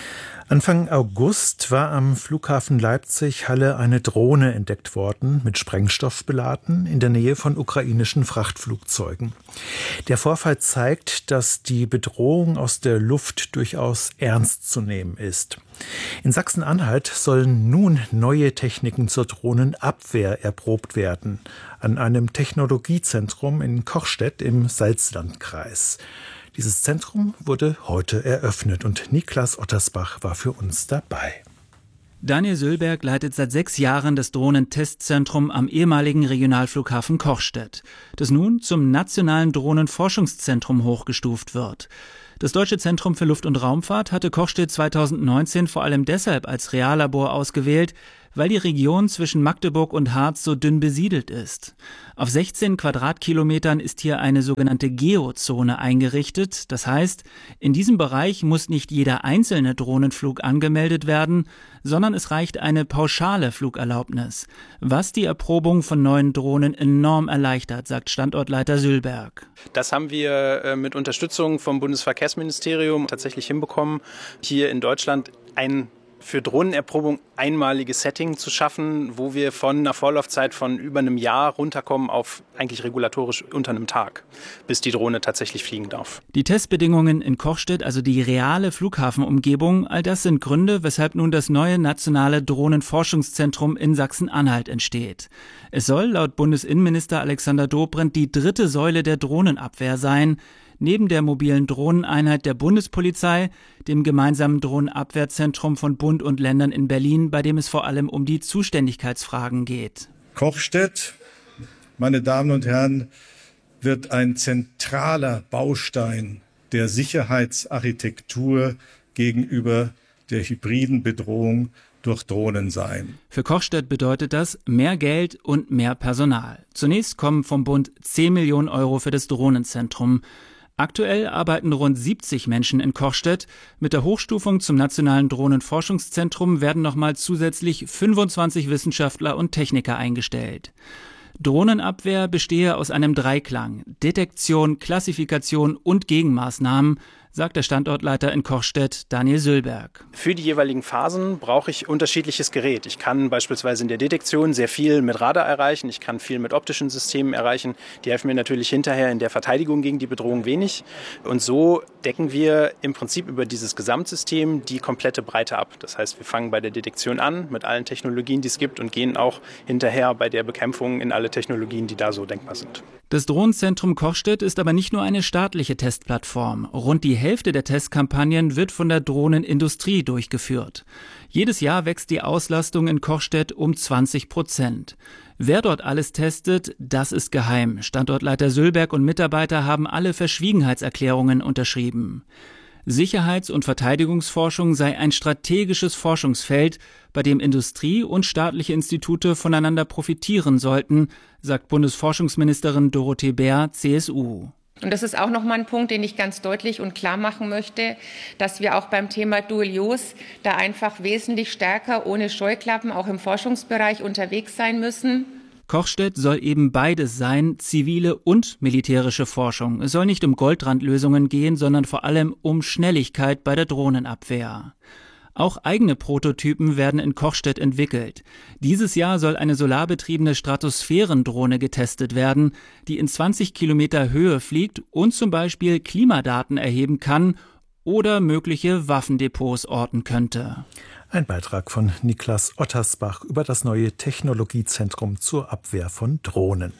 Anfang August war am Flughafen Leipzig-Halle eine Drohne entdeckt worden, mit Sprengstoff beladen, in der Nähe von ukrainischen Frachtflugzeugen. Der Vorfall zeigt, dass die Bedrohung aus der Luft durchaus ernst zu nehmen ist. In Sachsen-Anhalt sollen nun neue Techniken zur Drohnenabwehr erprobt werden, an einem Technologiezentrum in Kochstedt im Salzlandkreis. Dieses Zentrum wurde heute eröffnet und Niklas Ottersbach war für uns dabei. Daniel Sülberg leitet seit sechs Jahren das Drohnentestzentrum am ehemaligen Regionalflughafen Kochstedt, das nun zum nationalen Drohnenforschungszentrum hochgestuft wird. Das Deutsche Zentrum für Luft- und Raumfahrt hatte Kochstedt zweitausendneunzehn vor allem deshalb als Reallabor ausgewählt, weil die Region zwischen Magdeburg und Harz so dünn besiedelt ist. Auf sechzehn Quadratkilometern ist hier eine sogenannte Geozone eingerichtet. Das heißt, in diesem Bereich muss nicht jeder einzelne Drohnenflug angemeldet werden, sondern es reicht eine pauschale Flugerlaubnis, was die Erprobung von neuen Drohnen enorm erleichtert, sagt Standortleiter Sülberg. Das haben wir mit Unterstützung vom Bundesverkehrsministerium tatsächlich hinbekommen, hier in Deutschland ein für Drohnenerprobung einmaliges Setting zu schaffen, wo wir von einer Vorlaufzeit von über einem Jahr runterkommen auf eigentlich regulatorisch unter einem Tag, bis die Drohne tatsächlich fliegen darf. Die Testbedingungen in Kochstedt, also die reale Flughafenumgebung, all das sind Gründe, weshalb nun das neue nationale Drohnenforschungszentrum in Sachsen-Anhalt entsteht. Es soll laut Bundesinnenminister Alexander Dobrindt die dritte Säule der Drohnenabwehr sein, neben der mobilen Drohneneinheit der Bundespolizei, dem gemeinsamen Drohnenabwehrzentrum von Bund und Ländern in Berlin, bei dem es vor allem um die Zuständigkeitsfragen geht. Kochstedt, meine Damen und Herren, wird ein zentraler Baustein der Sicherheitsarchitektur gegenüber der hybriden Bedrohung durch Drohnen sein. Für Kochstedt bedeutet das mehr Geld und mehr Personal. Zunächst kommen vom Bund zehn Millionen Euro für das Drohnenzentrum. Aktuell arbeiten rund siebzig Menschen in Kochstedt. Mit der Hochstufung zum Nationalen Drohnenforschungszentrum werden nochmal zusätzlich fünfundzwanzig Wissenschaftler und Techniker eingestellt. Drohnenabwehr bestehe aus einem Dreiklang: Detektion, Klassifikation und Gegenmaßnahmen, sagt der Standortleiter in Kochstedt, Daniel Sülberg. Für die jeweiligen Phasen brauche ich unterschiedliches Gerät. Ich kann beispielsweise in der Detektion sehr viel mit Radar erreichen, ich kann viel mit optischen Systemen erreichen. Die helfen mir natürlich hinterher in der Verteidigung gegen die Bedrohung wenig. Und so decken wir im Prinzip über dieses Gesamtsystem die komplette Breite ab. Das heißt, wir fangen bei der Detektion an mit allen Technologien, die es gibt, und gehen auch hinterher bei der Bekämpfung in alle Technologien, die da so denkbar sind. Das Drohnenzentrum Kochstedt ist aber nicht nur eine staatliche Testplattform. Rund die Hälfte der Testkampagnen wird von der Drohnenindustrie durchgeführt. Jedes Jahr wächst die Auslastung in Kochstedt um zwanzig Prozent. Wer dort alles testet, das ist geheim. Standortleiter Sülberg und Mitarbeiter haben alle Verschwiegenheitserklärungen unterschrieben. Sicherheits- und Verteidigungsforschung sei ein strategisches Forschungsfeld, bei dem Industrie und staatliche Institute voneinander profitieren sollten, sagt Bundesforschungsministerin Dorothee Bär, C S U. Und das ist auch nochmal ein Punkt, den ich ganz deutlich und klar machen möchte, dass wir auch beim Thema Dual Use da einfach wesentlich stärker ohne Scheuklappen auch im Forschungsbereich unterwegs sein müssen. Kochstedt soll eben beides sein, zivile und militärische Forschung. Es soll nicht um Goldrandlösungen gehen, sondern vor allem um Schnelligkeit bei der Drohnenabwehr. Auch eigene Prototypen werden in Kochstedt entwickelt. Dieses Jahr soll eine solarbetriebene Stratosphärendrohne getestet werden, die in zwanzig Kilometer Höhe fliegt und zum Beispiel Klimadaten erheben kann oder mögliche Waffendepots orten könnte. Ein Beitrag von Niklas Ottersbach über das neue Technologiezentrum zur Abwehr von Drohnen.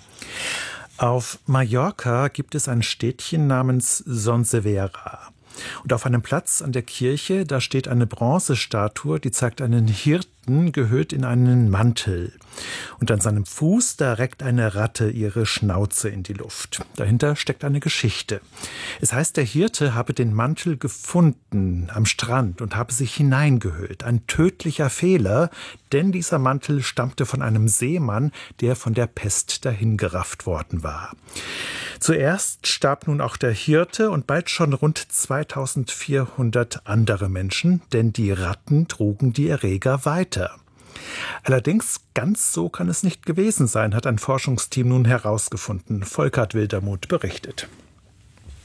Auf Mallorca gibt es ein Städtchen namens Son Servera. Und auf einem Platz an der Kirche, da steht eine Bronzestatue, die zeigt einen Hirten, gehüllt in einen Mantel. Und an seinem Fuß, da reckt eine Ratte ihre Schnauze in die Luft. Dahinter steckt eine Geschichte. Es heißt, der Hirte habe den Mantel gefunden am Strand und habe sich hineingehüllt. Ein tödlicher Fehler, denn dieser Mantel stammte von einem Seemann, der von der Pest dahingerafft worden war. Zuerst starb nun auch der Hirte und bald schon rund zweitausendvierhundert andere Menschen, denn die Ratten trugen die Erreger weiter. Allerdings ganz so kann es nicht gewesen sein, hat ein Forschungsteam nun herausgefunden. Volkert Wildermuth berichtet.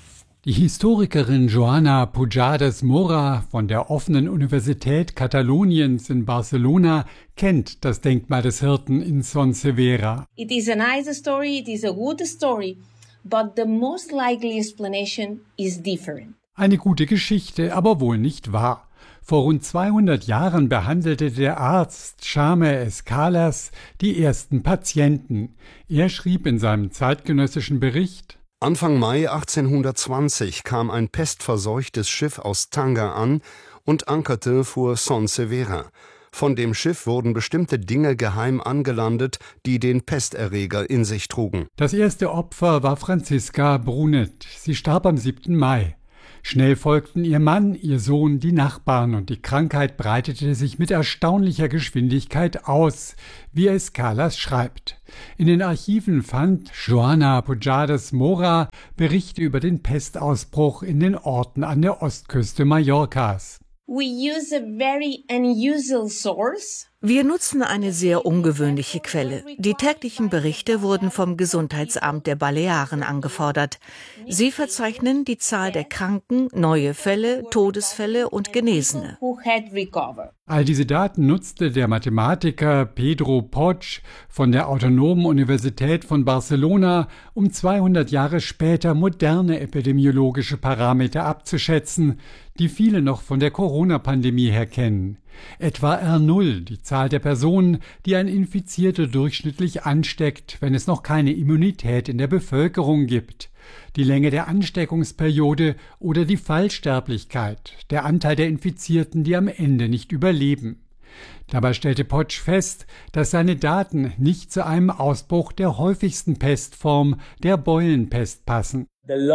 Die Historikerin Joana Pujades Mora von der offenen Universität Kataloniens in Barcelona kennt das Denkmal des Hirten in Son Servera. It is a nice story, it is a good story, but the most likely explanation is different. Eine gute Geschichte, aber wohl nicht wahr. Vor rund zweihundert Jahren behandelte der Arzt Jaime Escalas die ersten Patienten. Er schrieb in seinem zeitgenössischen Bericht: Anfang Mai achtzehnhundertzwanzig kam ein pestverseuchtes Schiff aus Tanger an und ankerte vor Son Servera. Von dem Schiff wurden bestimmte Dinge geheim angelandet, die den Pesterreger in sich trugen. Das erste Opfer war Franziska Brunet. Sie starb am siebten Mai. Schnell folgten ihr Mann, ihr Sohn, die Nachbarn und die Krankheit breitete sich mit erstaunlicher Geschwindigkeit aus, wie Escalas schreibt. In den Archiven fand Joana Pujades Mora Berichte über den Pestausbruch in den Orten an der Ostküste Mallorcas. We use a very unusual source. Wir nutzen eine sehr ungewöhnliche Quelle. Die täglichen Berichte wurden vom Gesundheitsamt der Balearen angefordert. Sie verzeichnen die Zahl der Kranken, neue Fälle, Todesfälle und Genesene. All diese Daten nutzte der Mathematiker Pedro Poch von der Autonomen Universität von Barcelona, um zweihundert Jahre später moderne epidemiologische Parameter abzuschätzen, die viele noch von der Corona-Pandemie her kennen. Etwa R null, die Zahl der Personen, die ein Infizierter durchschnittlich ansteckt, wenn es noch keine Immunität in der Bevölkerung gibt. Die Länge der Ansteckungsperiode oder die Fallsterblichkeit, der Anteil der Infizierten, die am Ende nicht überleben. Dabei stellte Poch fest, dass seine Daten nicht zu einem Ausbruch der häufigsten Pestform, der Beulenpest, passen.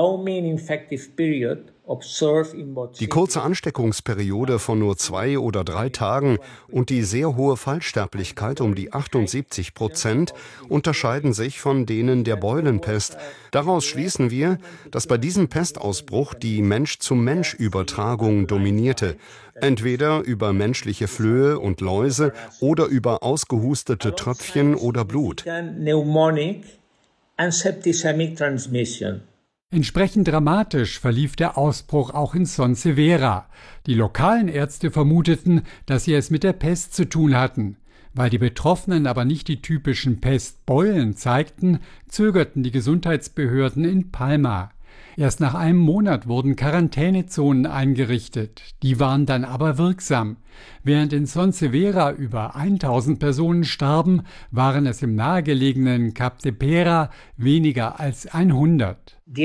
Die kurze Ansteckungsperiode von nur zwei oder drei Tagen und die sehr hohe Fallsterblichkeit um die achtundsiebzig Prozent unterscheiden sich von denen der Beulenpest. Daraus schließen wir, dass bei diesem Pestausbruch die Mensch-zu-Mensch-Übertragung dominierte. Entweder über menschliche Flöhe und Läuse oder über ausgehustete Tröpfchen oder Blut. Entsprechend dramatisch verlief der Ausbruch auch in Son Servera. Die lokalen Ärzte vermuteten, dass sie es mit der Pest zu tun hatten. Weil die Betroffenen aber nicht die typischen Pestbeulen zeigten, zögerten die Gesundheitsbehörden in Palma. Erst nach einem Monat wurden Quarantänezonen eingerichtet. Die waren dann aber wirksam. Während in Son Servera über tausend Personen starben, waren es im nahegelegenen Capdepera weniger als hundert. Die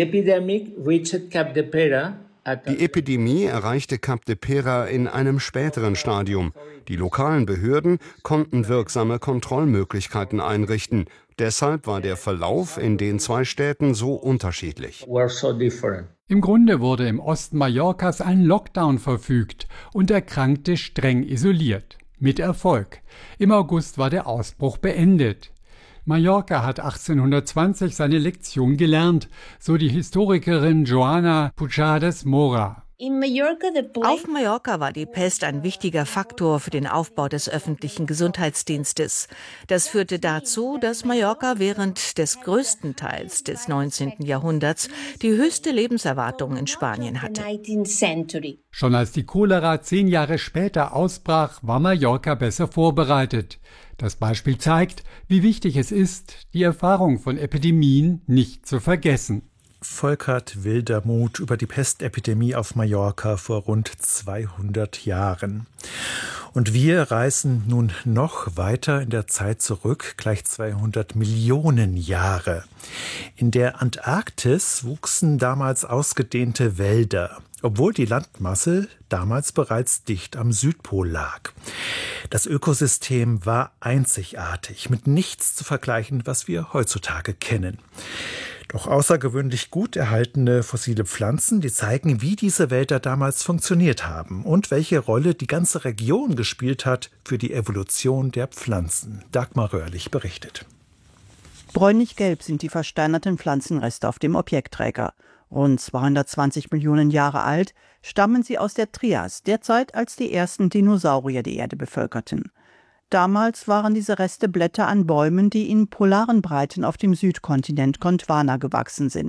Epidemie erreichte Capdepera in einem späteren Stadium. Die lokalen Behörden konnten wirksame Kontrollmöglichkeiten einrichten. Deshalb war der Verlauf in den zwei Städten so unterschiedlich. Im Grunde wurde im Osten Mallorcas ein Lockdown verfügt und Erkrankte streng isoliert. Mit Erfolg. Im August war der Ausbruch beendet. Mallorca hat achtzehnhundertzwanzig seine Lektion gelernt, so die Historikerin Joana Pujades Mora. Auf Mallorca war die Pest ein wichtiger Faktor für den Aufbau des öffentlichen Gesundheitsdienstes. Das führte dazu, dass Mallorca während des größten Teils des neunzehnten Jahrhunderts die höchste Lebenserwartung in Spanien hatte. Schon als die Cholera zehn Jahre später ausbrach, war Mallorca besser vorbereitet. Das Beispiel zeigt, wie wichtig es ist, die Erfahrung von Epidemien nicht zu vergessen. Volkert Wildermuth über die Pestepidemie auf Mallorca vor rund zweihundert Jahren. Und wir reisen nun noch weiter in der Zeit zurück, gleich zweihundert Millionen Jahre. In der Antarktis wuchsen damals ausgedehnte Wälder, obwohl die Landmasse damals bereits dicht am Südpol lag. Das Ökosystem war einzigartig, mit nichts zu vergleichen, was wir heutzutage kennen. Doch außergewöhnlich gut erhaltene fossile Pflanzen, die zeigen, wie diese Wälder damals funktioniert haben und welche Rolle die ganze Region gespielt hat für die Evolution der Pflanzen. Dagmar Röhrlich berichtet. Bräunlich-gelb sind die versteinerten Pflanzenreste auf dem Objektträger. Rund zweihundertzwanzig Millionen Jahre alt, stammen sie aus der Trias, der Zeit, als die ersten Dinosaurier die Erde bevölkerten. Damals waren diese Reste Blätter an Bäumen, die in polaren Breiten auf dem Südkontinent Gondwana gewachsen sind.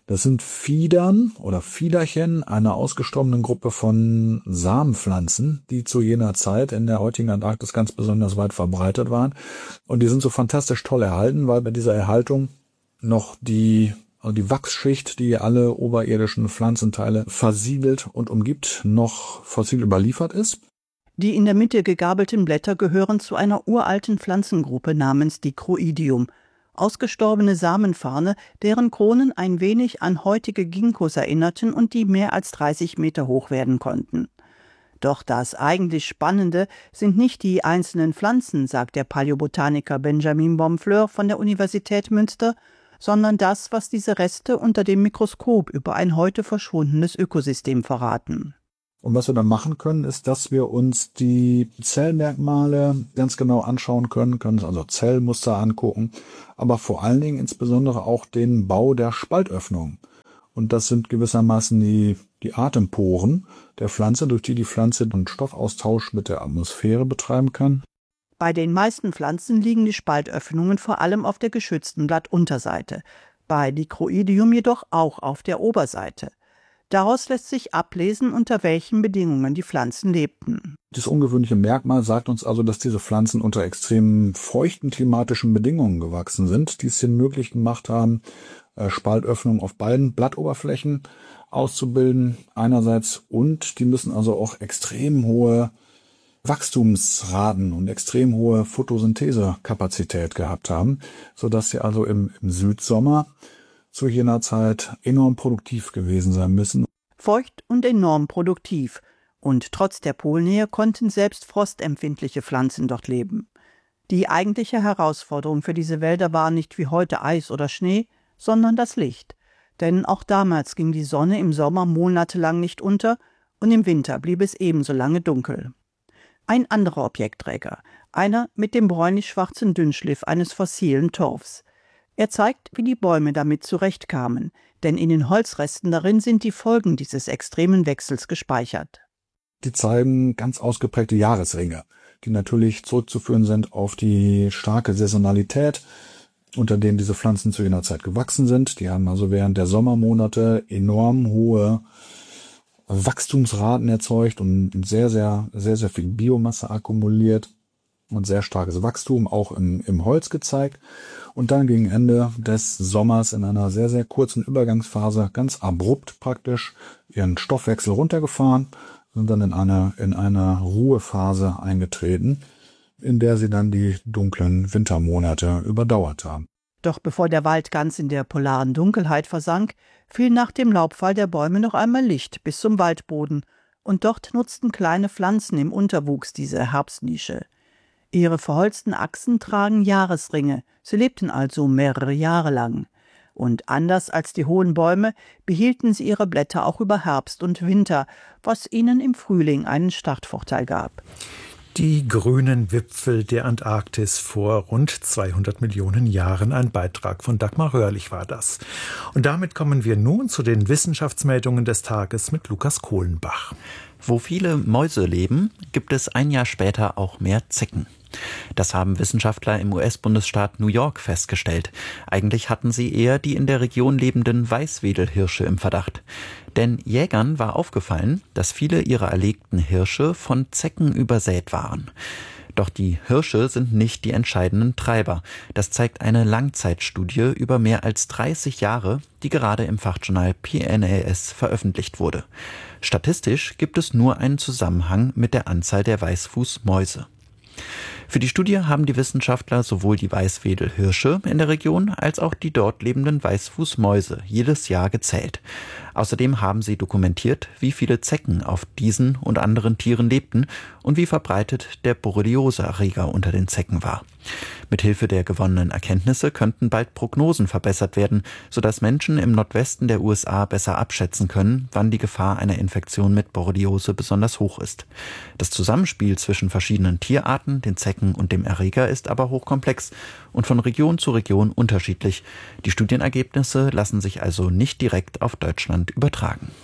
Das sind Fiedern oder Fiederchen einer ausgestorbenen Gruppe von Samenpflanzen, die zu jener Zeit in der heutigen Antarktis ganz besonders weit verbreitet waren. Und die sind so fantastisch toll erhalten, weil bei dieser Erhaltung noch die, also die Wachsschicht, die alle oberirdischen Pflanzenteile versiegelt und umgibt, noch fossil überliefert ist. Die in der Mitte gegabelten Blätter gehören zu einer uralten Pflanzengruppe namens Dicroidium. Ausgestorbene Samenfarne, deren Kronen ein wenig an heutige Ginkgos erinnerten und die mehr als dreißig Meter hoch werden konnten. Doch das eigentlich Spannende sind nicht die einzelnen Pflanzen, sagt der Paläobotaniker Benjamin Bomfleur von der Universität Münster, sondern das, was diese Reste unter dem Mikroskop über ein heute verschwundenes Ökosystem verraten. Und was wir dann machen können, ist, dass wir uns die Zellmerkmale ganz genau anschauen können, können uns also Zellmuster angucken, aber vor allen Dingen insbesondere auch den Bau der Spaltöffnung. Und das sind gewissermaßen die, die Atemporen der Pflanze, durch die die Pflanze den Stoffaustausch mit der Atmosphäre betreiben kann. Bei den meisten Pflanzen liegen die Spaltöffnungen vor allem auf der geschützten Blattunterseite, bei Dicroidium jedoch auch auf der Oberseite. Daraus lässt sich ablesen, unter welchen Bedingungen die Pflanzen lebten. Das ungewöhnliche Merkmal sagt uns also, dass diese Pflanzen unter extrem feuchten klimatischen Bedingungen gewachsen sind, die es ihnen möglich gemacht haben, Spaltöffnungen auf beiden Blattoberflächen auszubilden einerseits, und die müssen also auch extrem hohe Wachstumsraten und extrem hohe Photosynthesekapazität gehabt haben, sodass sie also im, im Südsommer zu jener Zeit enorm produktiv gewesen sein müssen. Feucht und enorm produktiv. Und trotz der Polnähe konnten selbst frostempfindliche Pflanzen dort leben. Die eigentliche Herausforderung für diese Wälder war nicht wie heute Eis oder Schnee, sondern das Licht. Denn auch damals ging die Sonne im Sommer monatelang nicht unter und im Winter blieb es ebenso lange dunkel. Ein anderer Objektträger, einer mit dem bräunlich-schwarzen Dünnschliff eines fossilen Torfs. Er zeigt, wie die Bäume damit zurechtkamen, denn in den Holzresten darin sind die Folgen dieses extremen Wechsels gespeichert. Die zeigen ganz ausgeprägte Jahresringe, die natürlich zurückzuführen sind auf die starke Saisonalität, unter denen diese Pflanzen zu jener Zeit gewachsen sind. Die haben also während der Sommermonate enorm hohe Wachstumsraten erzeugt und sehr, sehr, sehr, sehr viel Biomasse akkumuliert und sehr starkes Wachstum auch im, im Holz gezeigt. Und dann gegen Ende des Sommers in einer sehr, sehr kurzen Übergangsphase ganz abrupt praktisch ihren Stoffwechsel runtergefahren, sind dann in eine, in eine Ruhephase eingetreten, in der sie dann die dunklen Wintermonate überdauert haben. Doch bevor der Wald ganz in der polaren Dunkelheit versank, fiel nach dem Laubfall der Bäume noch einmal Licht bis zum Waldboden, und dort nutzten kleine Pflanzen im Unterwuchs diese Herbstnische. Ihre verholzten Achsen tragen Jahresringe, sie lebten also mehrere Jahre lang. Und anders als die hohen Bäume behielten sie ihre Blätter auch über Herbst und Winter, was ihnen im Frühling einen Startvorteil gab. Die grünen Wipfel der Antarktis vor rund zweihundert Millionen Jahren. Ein Beitrag von Dagmar Röhrlich war das. Und damit kommen wir nun zu den Wissenschaftsmeldungen des Tages mit Lukas Kohlenbach. Wo viele Mäuse leben, gibt es ein Jahr später auch mehr Zecken. Das haben Wissenschaftler im U S-Bundesstaat New York festgestellt. Eigentlich hatten sie eher die in der Region lebenden Weißwedelhirsche im Verdacht. Denn Jägern war aufgefallen, dass viele ihrer erlegten Hirsche von Zecken übersät waren. Doch die Hirsche sind nicht die entscheidenden Treiber. Das zeigt eine Langzeitstudie über mehr als dreißig Jahre, die gerade im Fachjournal P N A S veröffentlicht wurde. Statistisch gibt es nur einen Zusammenhang mit der Anzahl der Weißfußmäuse. Für die Studie haben die Wissenschaftler sowohl die Weißwedelhirsche in der Region als auch die dort lebenden Weißfußmäuse jedes Jahr gezählt. Außerdem haben sie dokumentiert, wie viele Zecken auf diesen und anderen Tieren lebten und wie verbreitet der Borreliose-Erreger unter den Zecken war. Mithilfe der gewonnenen Erkenntnisse könnten bald Prognosen verbessert werden, sodass Menschen im Nordwesten der U S A besser abschätzen können, wann die Gefahr einer Infektion mit Borreliose besonders hoch ist. Das Zusammenspiel zwischen verschiedenen Tierarten, den Zecken und dem Erreger ist aber hochkomplex und von Region zu Region unterschiedlich. Die Studienergebnisse lassen sich also nicht direkt auf Deutschland übertragen.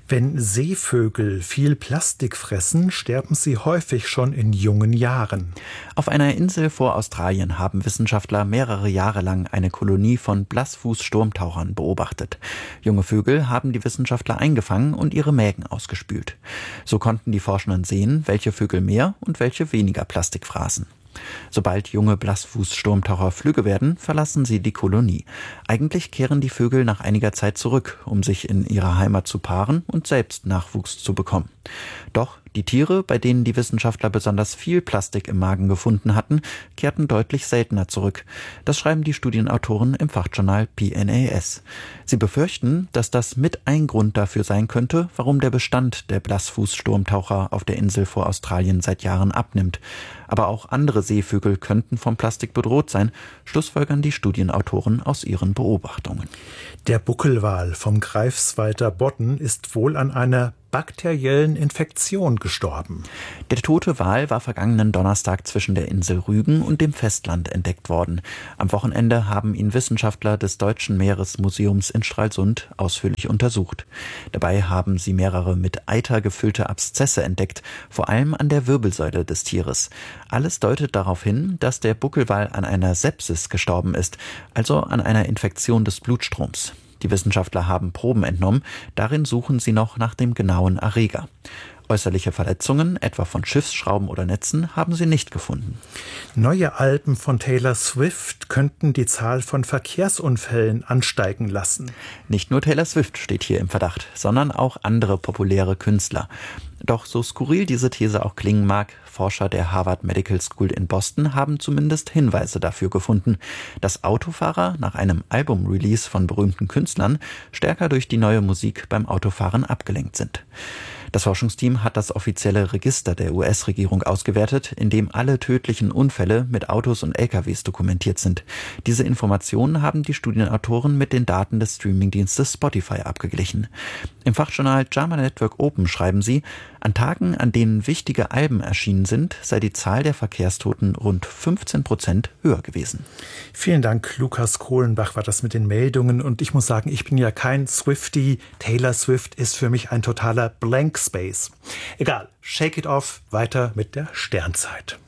Wenn Seevögel viel Plastik fressen, sterben sie häufig schon in jungen Jahren. Auf einer Insel vor Australien haben Wissenschaftler mehrere Jahre lang eine Kolonie von Blassfuß-Sturmtauchern beobachtet. Junge Vögel haben die Wissenschaftler eingefangen und ihre Mägen ausgespült. So konnten die Forschenden sehen, welche Vögel mehr und welche weniger Plastik fraßen. Sobald junge Blassfuß-Sturmtaucher flügge werden, verlassen sie die Kolonie. Eigentlich kehren die Vögel nach einiger Zeit zurück, um sich in ihrer Heimat zu paaren und selbst Nachwuchs zu bekommen. Doch die Tiere, bei denen die Wissenschaftler besonders viel Plastik im Magen gefunden hatten, kehrten deutlich seltener zurück. Das schreiben die Studienautoren im Fachjournal P N A S. Sie befürchten, dass das mit ein Grund dafür sein könnte, warum der Bestand der Blassfuß-Sturmtaucher auf der Insel vor Australien seit Jahren abnimmt. Aber auch andere Seevögel könnten vom Plastik bedroht sein, schlussfolgern die Studienautoren aus ihren Beobachtungen. Der Buckelwal vom Greifswalder Bodden ist wohl an einer bakteriellen Infektion gestorben. Der tote Wal war vergangenen Donnerstag zwischen der Insel Rügen und dem Festland entdeckt worden. Am Wochenende haben ihn Wissenschaftler des Deutschen Meeresmuseums in Stralsund ausführlich untersucht. Dabei haben sie mehrere mit Eiter gefüllte Abszesse entdeckt, vor allem an der Wirbelsäule des Tieres. Alles deutet darauf hin, dass der Buckelwal an einer Sepsis gestorben ist, also an einer Infektion des Blutstroms. Die Wissenschaftler haben Proben entnommen, darin suchen sie noch nach dem genauen Erreger. Äußerliche Verletzungen, etwa von Schiffsschrauben oder Netzen, haben sie nicht gefunden. Neue Alben von Taylor Swift könnten die Zahl von Verkehrsunfällen ansteigen lassen. Nicht nur Taylor Swift steht hier im Verdacht, sondern auch andere populäre Künstler. Doch so skurril diese These auch klingen mag, Forscher der Harvard Medical School in Boston haben zumindest Hinweise dafür gefunden, dass Autofahrer nach einem Album-Release von berühmten Künstlern stärker durch die neue Musik beim Autofahren abgelenkt sind. Das Forschungsteam hat das offizielle Register der U S-Regierung ausgewertet, in dem alle tödlichen Unfälle mit Autos und L K Ws dokumentiert sind. Diese Informationen haben die Studienautoren mit den Daten des Streamingdienstes Spotify abgeglichen. Im Fachjournal JAMA Network Open schreiben sie, an Tagen, an denen wichtige Alben erschienen sind, sei die Zahl der Verkehrstoten rund fünfzehn Prozent höher gewesen. Vielen Dank, Lukas Kohlenbach war das mit den Meldungen. Und ich muss sagen, ich bin ja kein Swiftie. Taylor Swift ist für mich ein totaler Blank Space. Egal, shake it off, weiter mit der Sternzeit.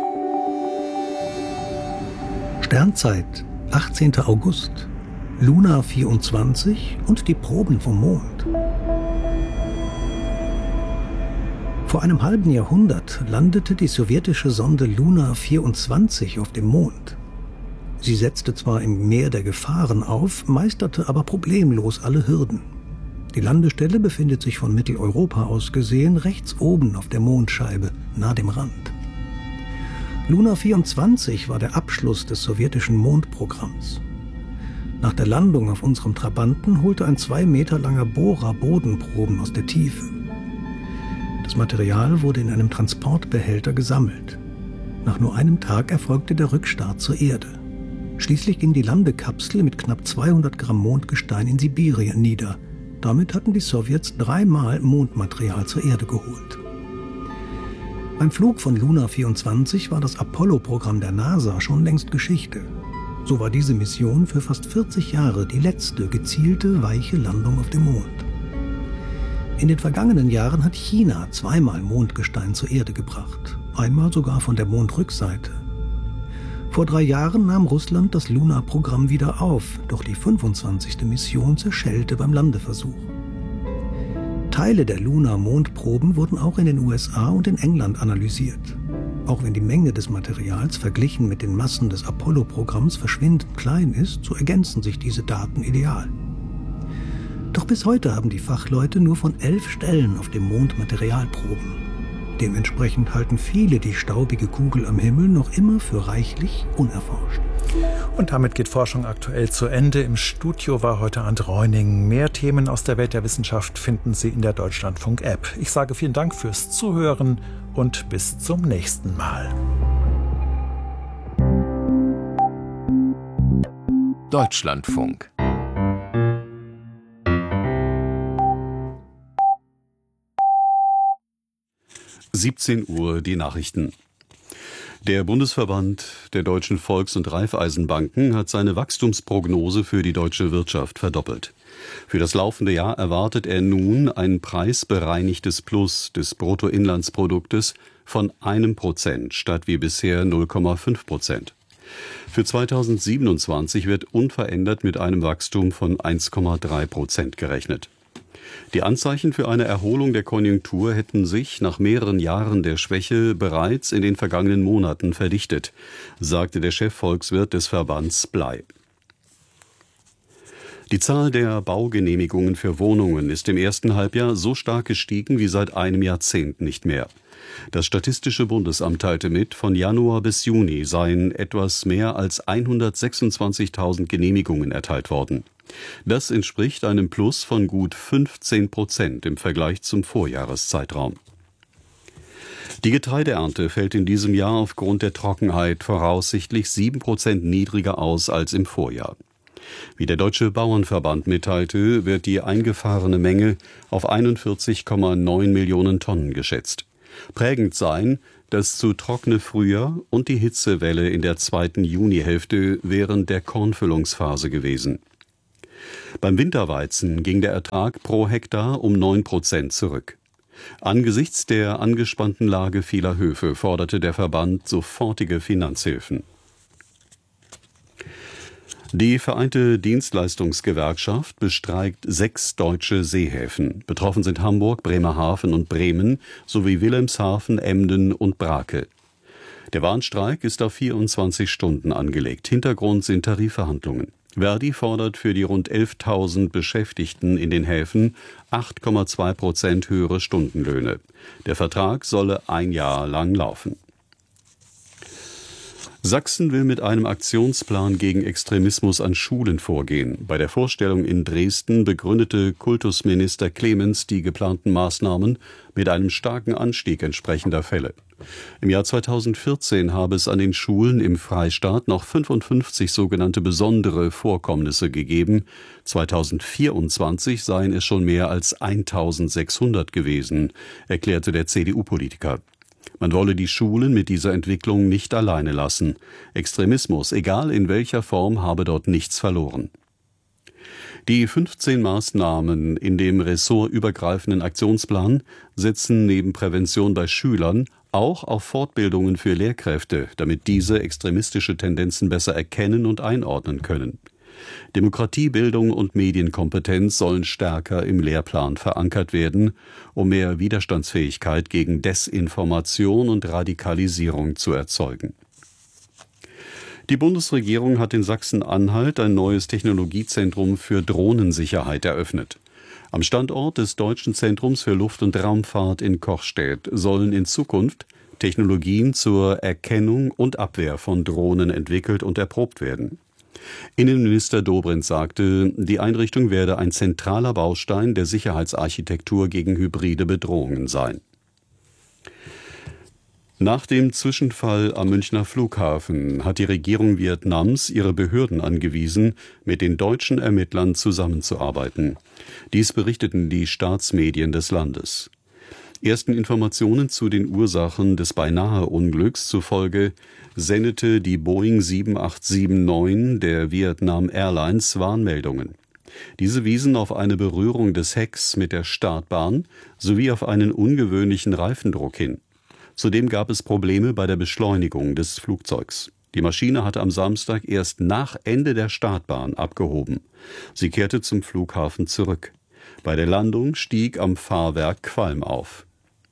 Sternzeit, achtzehnter August, Luna vierundzwanzig und die Proben vom Mond. Vor einem halben Jahrhundert landete die sowjetische Sonde Luna vierundzwanzig auf dem Mond. Sie setzte zwar im Meer der Gefahren auf, meisterte aber problemlos alle Hürden. Die Landestelle befindet sich von Mitteleuropa aus gesehen rechts oben auf der Mondscheibe, nahe dem Rand. Luna vierundzwanzig war der Abschluss des sowjetischen Mondprogramms. Nach der Landung auf unserem Trabanten holte ein zwei Meter langer Bohrer Bodenproben aus der Tiefe. Das Material wurde in einem Transportbehälter gesammelt. Nach nur einem Tag erfolgte der Rückstart zur Erde. Schließlich ging die Landekapsel mit knapp zweihundert Gramm Mondgestein in Sibirien nieder. Damit hatten die Sowjets dreimal Mondmaterial zur Erde geholt. Beim Flug von Luna vierundzwanzig war das Apollo-Programm der NASA schon längst Geschichte. So war diese Mission für fast vierzig Jahre die letzte gezielte, weiche Landung auf dem Mond. In den vergangenen Jahren hat China zweimal Mondgestein zur Erde gebracht, einmal sogar von der Mondrückseite. Vor drei Jahren nahm Russland das Luna-Programm wieder auf, doch die fünfundzwanzigste Mission zerschellte beim Landeversuch. Teile der Luna-Mondproben wurden auch in den U S A und in England analysiert. Auch wenn die Menge des Materials verglichen mit den Massen des Apollo-Programms verschwindend klein ist, so ergänzen sich diese Daten ideal. Doch bis heute haben die Fachleute nur von elf Stellen auf dem Mond Materialproben. Dementsprechend halten viele die staubige Kugel am Himmel noch immer für reichlich unerforscht. Und damit geht Forschung aktuell zu Ende. Im Studio war heute Arndt Reuning. Mehr Themen aus der Welt der Wissenschaft finden Sie in der Deutschlandfunk-App. Ich sage vielen Dank fürs Zuhören und bis zum nächsten Mal. Deutschlandfunk. siebzehn Uhr die Nachrichten. Der Bundesverband der deutschen Volks- und Raiffeisenbanken hat seine Wachstumsprognose für die deutsche Wirtschaft verdoppelt. Für das laufende Jahr erwartet er nun ein preisbereinigtes Plus des Bruttoinlandsproduktes von einem Prozent statt wie bisher null Komma fünf Prozent. Für zweitausendsiebenundzwanzig wird unverändert mit einem Wachstum von eins Komma drei Prozent gerechnet. Die Anzeichen für eine Erholung der Konjunktur hätten sich nach mehreren Jahren der Schwäche bereits in den vergangenen Monaten verdichtet, sagte der Chefvolkswirt des Verbands Blei. Die Zahl der Baugenehmigungen für Wohnungen ist im ersten Halbjahr so stark gestiegen wie seit einem Jahrzehnt nicht mehr. Das Statistische Bundesamt teilte mit, von Januar bis Juni seien etwas mehr als hundertsechsundzwanzigtausend Genehmigungen erteilt worden. Das entspricht einem Plus von gut fünfzehn Prozent im Vergleich zum Vorjahreszeitraum. Die Getreideernte fällt in diesem Jahr aufgrund der Trockenheit voraussichtlich sieben Prozent niedriger aus als im Vorjahr. Wie der Deutsche Bauernverband mitteilte, wird die eingefahrene Menge auf einundvierzig Komma neun Millionen Tonnen geschätzt. Prägend seien das zu trockene Frühjahr und die Hitzewelle in der zweiten Junihälfte während der Kornfüllungsphase gewesen. Beim Winterweizen ging der Ertrag pro Hektar um neun Prozent zurück. Angesichts der angespannten Lage vieler Höfe forderte der Verband sofortige Finanzhilfen. Die Vereinte Dienstleistungsgewerkschaft bestreikt sechs deutsche Seehäfen. Betroffen sind Hamburg, Bremerhaven und Bremen sowie Wilhelmshaven, Emden und Brake. Der Warnstreik ist auf vierundzwanzig Stunden angelegt. Hintergrund sind Tarifverhandlungen. Verdi fordert für die rund elftausend Beschäftigten in den Häfen acht Komma zwei Prozent höhere Stundenlöhne. Der Vertrag solle ein Jahr lang laufen. Sachsen will mit einem Aktionsplan gegen Extremismus an Schulen vorgehen. Bei der Vorstellung in Dresden begründete Kultusminister Clemens die geplanten Maßnahmen mit einem starken Anstieg entsprechender Fälle. Im Jahr zweitausendvierzehn habe es an den Schulen im Freistaat noch fünfundfünfzig sogenannte besondere Vorkommnisse gegeben. zweitausendvierundzwanzig seien es schon mehr als eintausendsechshundert gewesen, erklärte der C D U-Politiker. Man wolle die Schulen mit dieser Entwicklung nicht alleine lassen. Extremismus, egal in welcher Form, habe dort nichts verloren. Die fünfzehn Maßnahmen in dem ressortübergreifenden Aktionsplan setzen neben Prävention bei Schülern auch auf Fortbildungen für Lehrkräfte, damit diese extremistische Tendenzen besser erkennen und einordnen können. Demokratiebildung und Medienkompetenz sollen stärker im Lehrplan verankert werden, um mehr Widerstandsfähigkeit gegen Desinformation und Radikalisierung zu erzeugen. Die Bundesregierung hat in Sachsen-Anhalt ein neues Technologiezentrum für Drohnensicherheit eröffnet. Am Standort des Deutschen Zentrums für Luft- und Raumfahrt in Kochstedt sollen in Zukunft Technologien zur Erkennung und Abwehr von Drohnen entwickelt und erprobt werden. Innenminister Dobrindt sagte, die Einrichtung werde ein zentraler Baustein der Sicherheitsarchitektur gegen hybride Bedrohungen sein. Nach dem Zwischenfall am Münchner Flughafen hat die Regierung Vietnams ihre Behörden angewiesen, mit den deutschen Ermittlern zusammenzuarbeiten. Dies berichteten die Staatsmedien des Landes. Ersten Informationen zu den Ursachen des Beinahe-Unglücks zufolge sendete die Boeing sieben acht sieben neun der Vietnam Airlines Warnmeldungen. Diese wiesen auf eine Berührung des Hecks mit der Startbahn sowie auf einen ungewöhnlichen Reifendruck hin. Zudem gab es Probleme bei der Beschleunigung des Flugzeugs. Die Maschine hatte am Samstag erst nach Ende der Startbahn abgehoben. Sie kehrte zum Flughafen zurück. Bei der Landung stieg am Fahrwerk Qualm auf.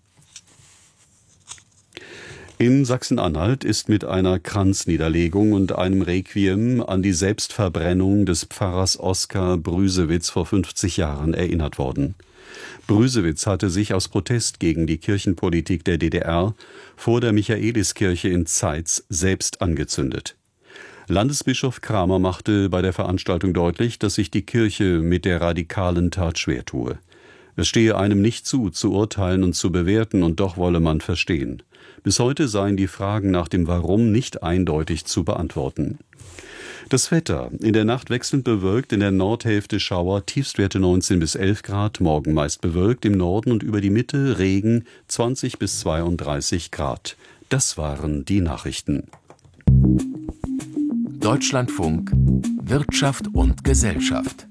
In Sachsen-Anhalt ist mit einer Kranzniederlegung und einem Requiem an die Selbstverbrennung des Pfarrers Oskar Brüsewitz vor fünfzig Jahren erinnert worden. Brüsewitz hatte sich aus Protest gegen die Kirchenpolitik der D D R vor der Michaeliskirche in Zeitz selbst angezündet. Landesbischof Kramer machte bei der Veranstaltung deutlich, dass sich die Kirche mit der radikalen Tat schwer tue. Es stehe einem nicht zu, zu urteilen und zu bewerten, und doch wolle man verstehen. Bis heute seien die Fragen nach dem Warum nicht eindeutig zu beantworten. Das Wetter: In der Nacht wechselnd bewölkt, in der Nordhälfte Schauer, Tiefstwerte neunzehn bis elf Grad, morgen meist bewölkt, im Norden und über die Mitte Regen, zwanzig bis zweiunddreißig Grad. Das waren die Nachrichten. Deutschlandfunk Wirtschaft und Gesellschaft.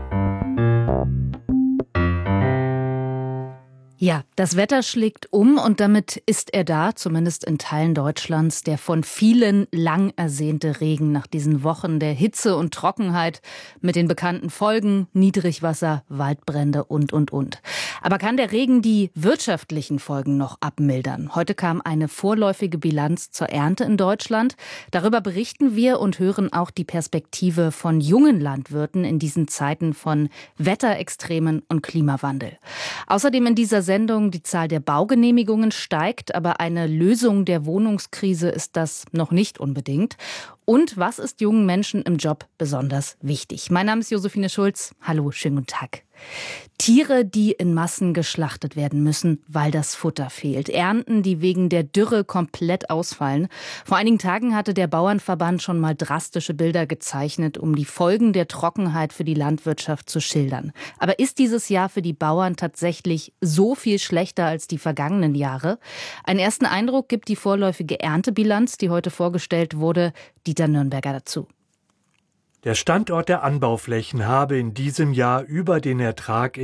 Ja, das Wetter schlägt um und damit ist er da, zumindest in Teilen Deutschlands, der von vielen lang ersehnte Regen nach diesen Wochen der Hitze und Trockenheit mit den bekannten Folgen, Niedrigwasser, Waldbrände und, und, und. Aber kann der Regen die wirtschaftlichen Folgen noch abmildern? Heute kam eine vorläufige Bilanz zur Ernte in Deutschland. Darüber berichten wir und hören auch die Perspektive von jungen Landwirten in diesen Zeiten von Wetterextremen und Klimawandel. Außerdem in dieser Sendung, die Zahl der Baugenehmigungen steigt, aber eine Lösung der Wohnungskrise ist das noch nicht unbedingt. Und was ist jungen Menschen im Job besonders wichtig? Mein Name ist Josephine Schulz. Hallo, schönen guten Tag. Tiere, die in Massen geschlachtet werden müssen, weil das Futter fehlt. Ernten, die wegen der Dürre komplett ausfallen. Vor einigen Tagen hatte der Bauernverband schon mal drastische Bilder gezeichnet, um die Folgen der Trockenheit für die Landwirtschaft zu schildern. Aber ist dieses Jahr für die Bauern tatsächlich so viel schlechter als die vergangenen Jahre? Einen ersten Eindruck gibt die vorläufige Erntebilanz, die heute vorgestellt wurde. Dieter Nürnberger dazu. Der Standort der Anbauflächen habe in diesem Jahr über den Ertrag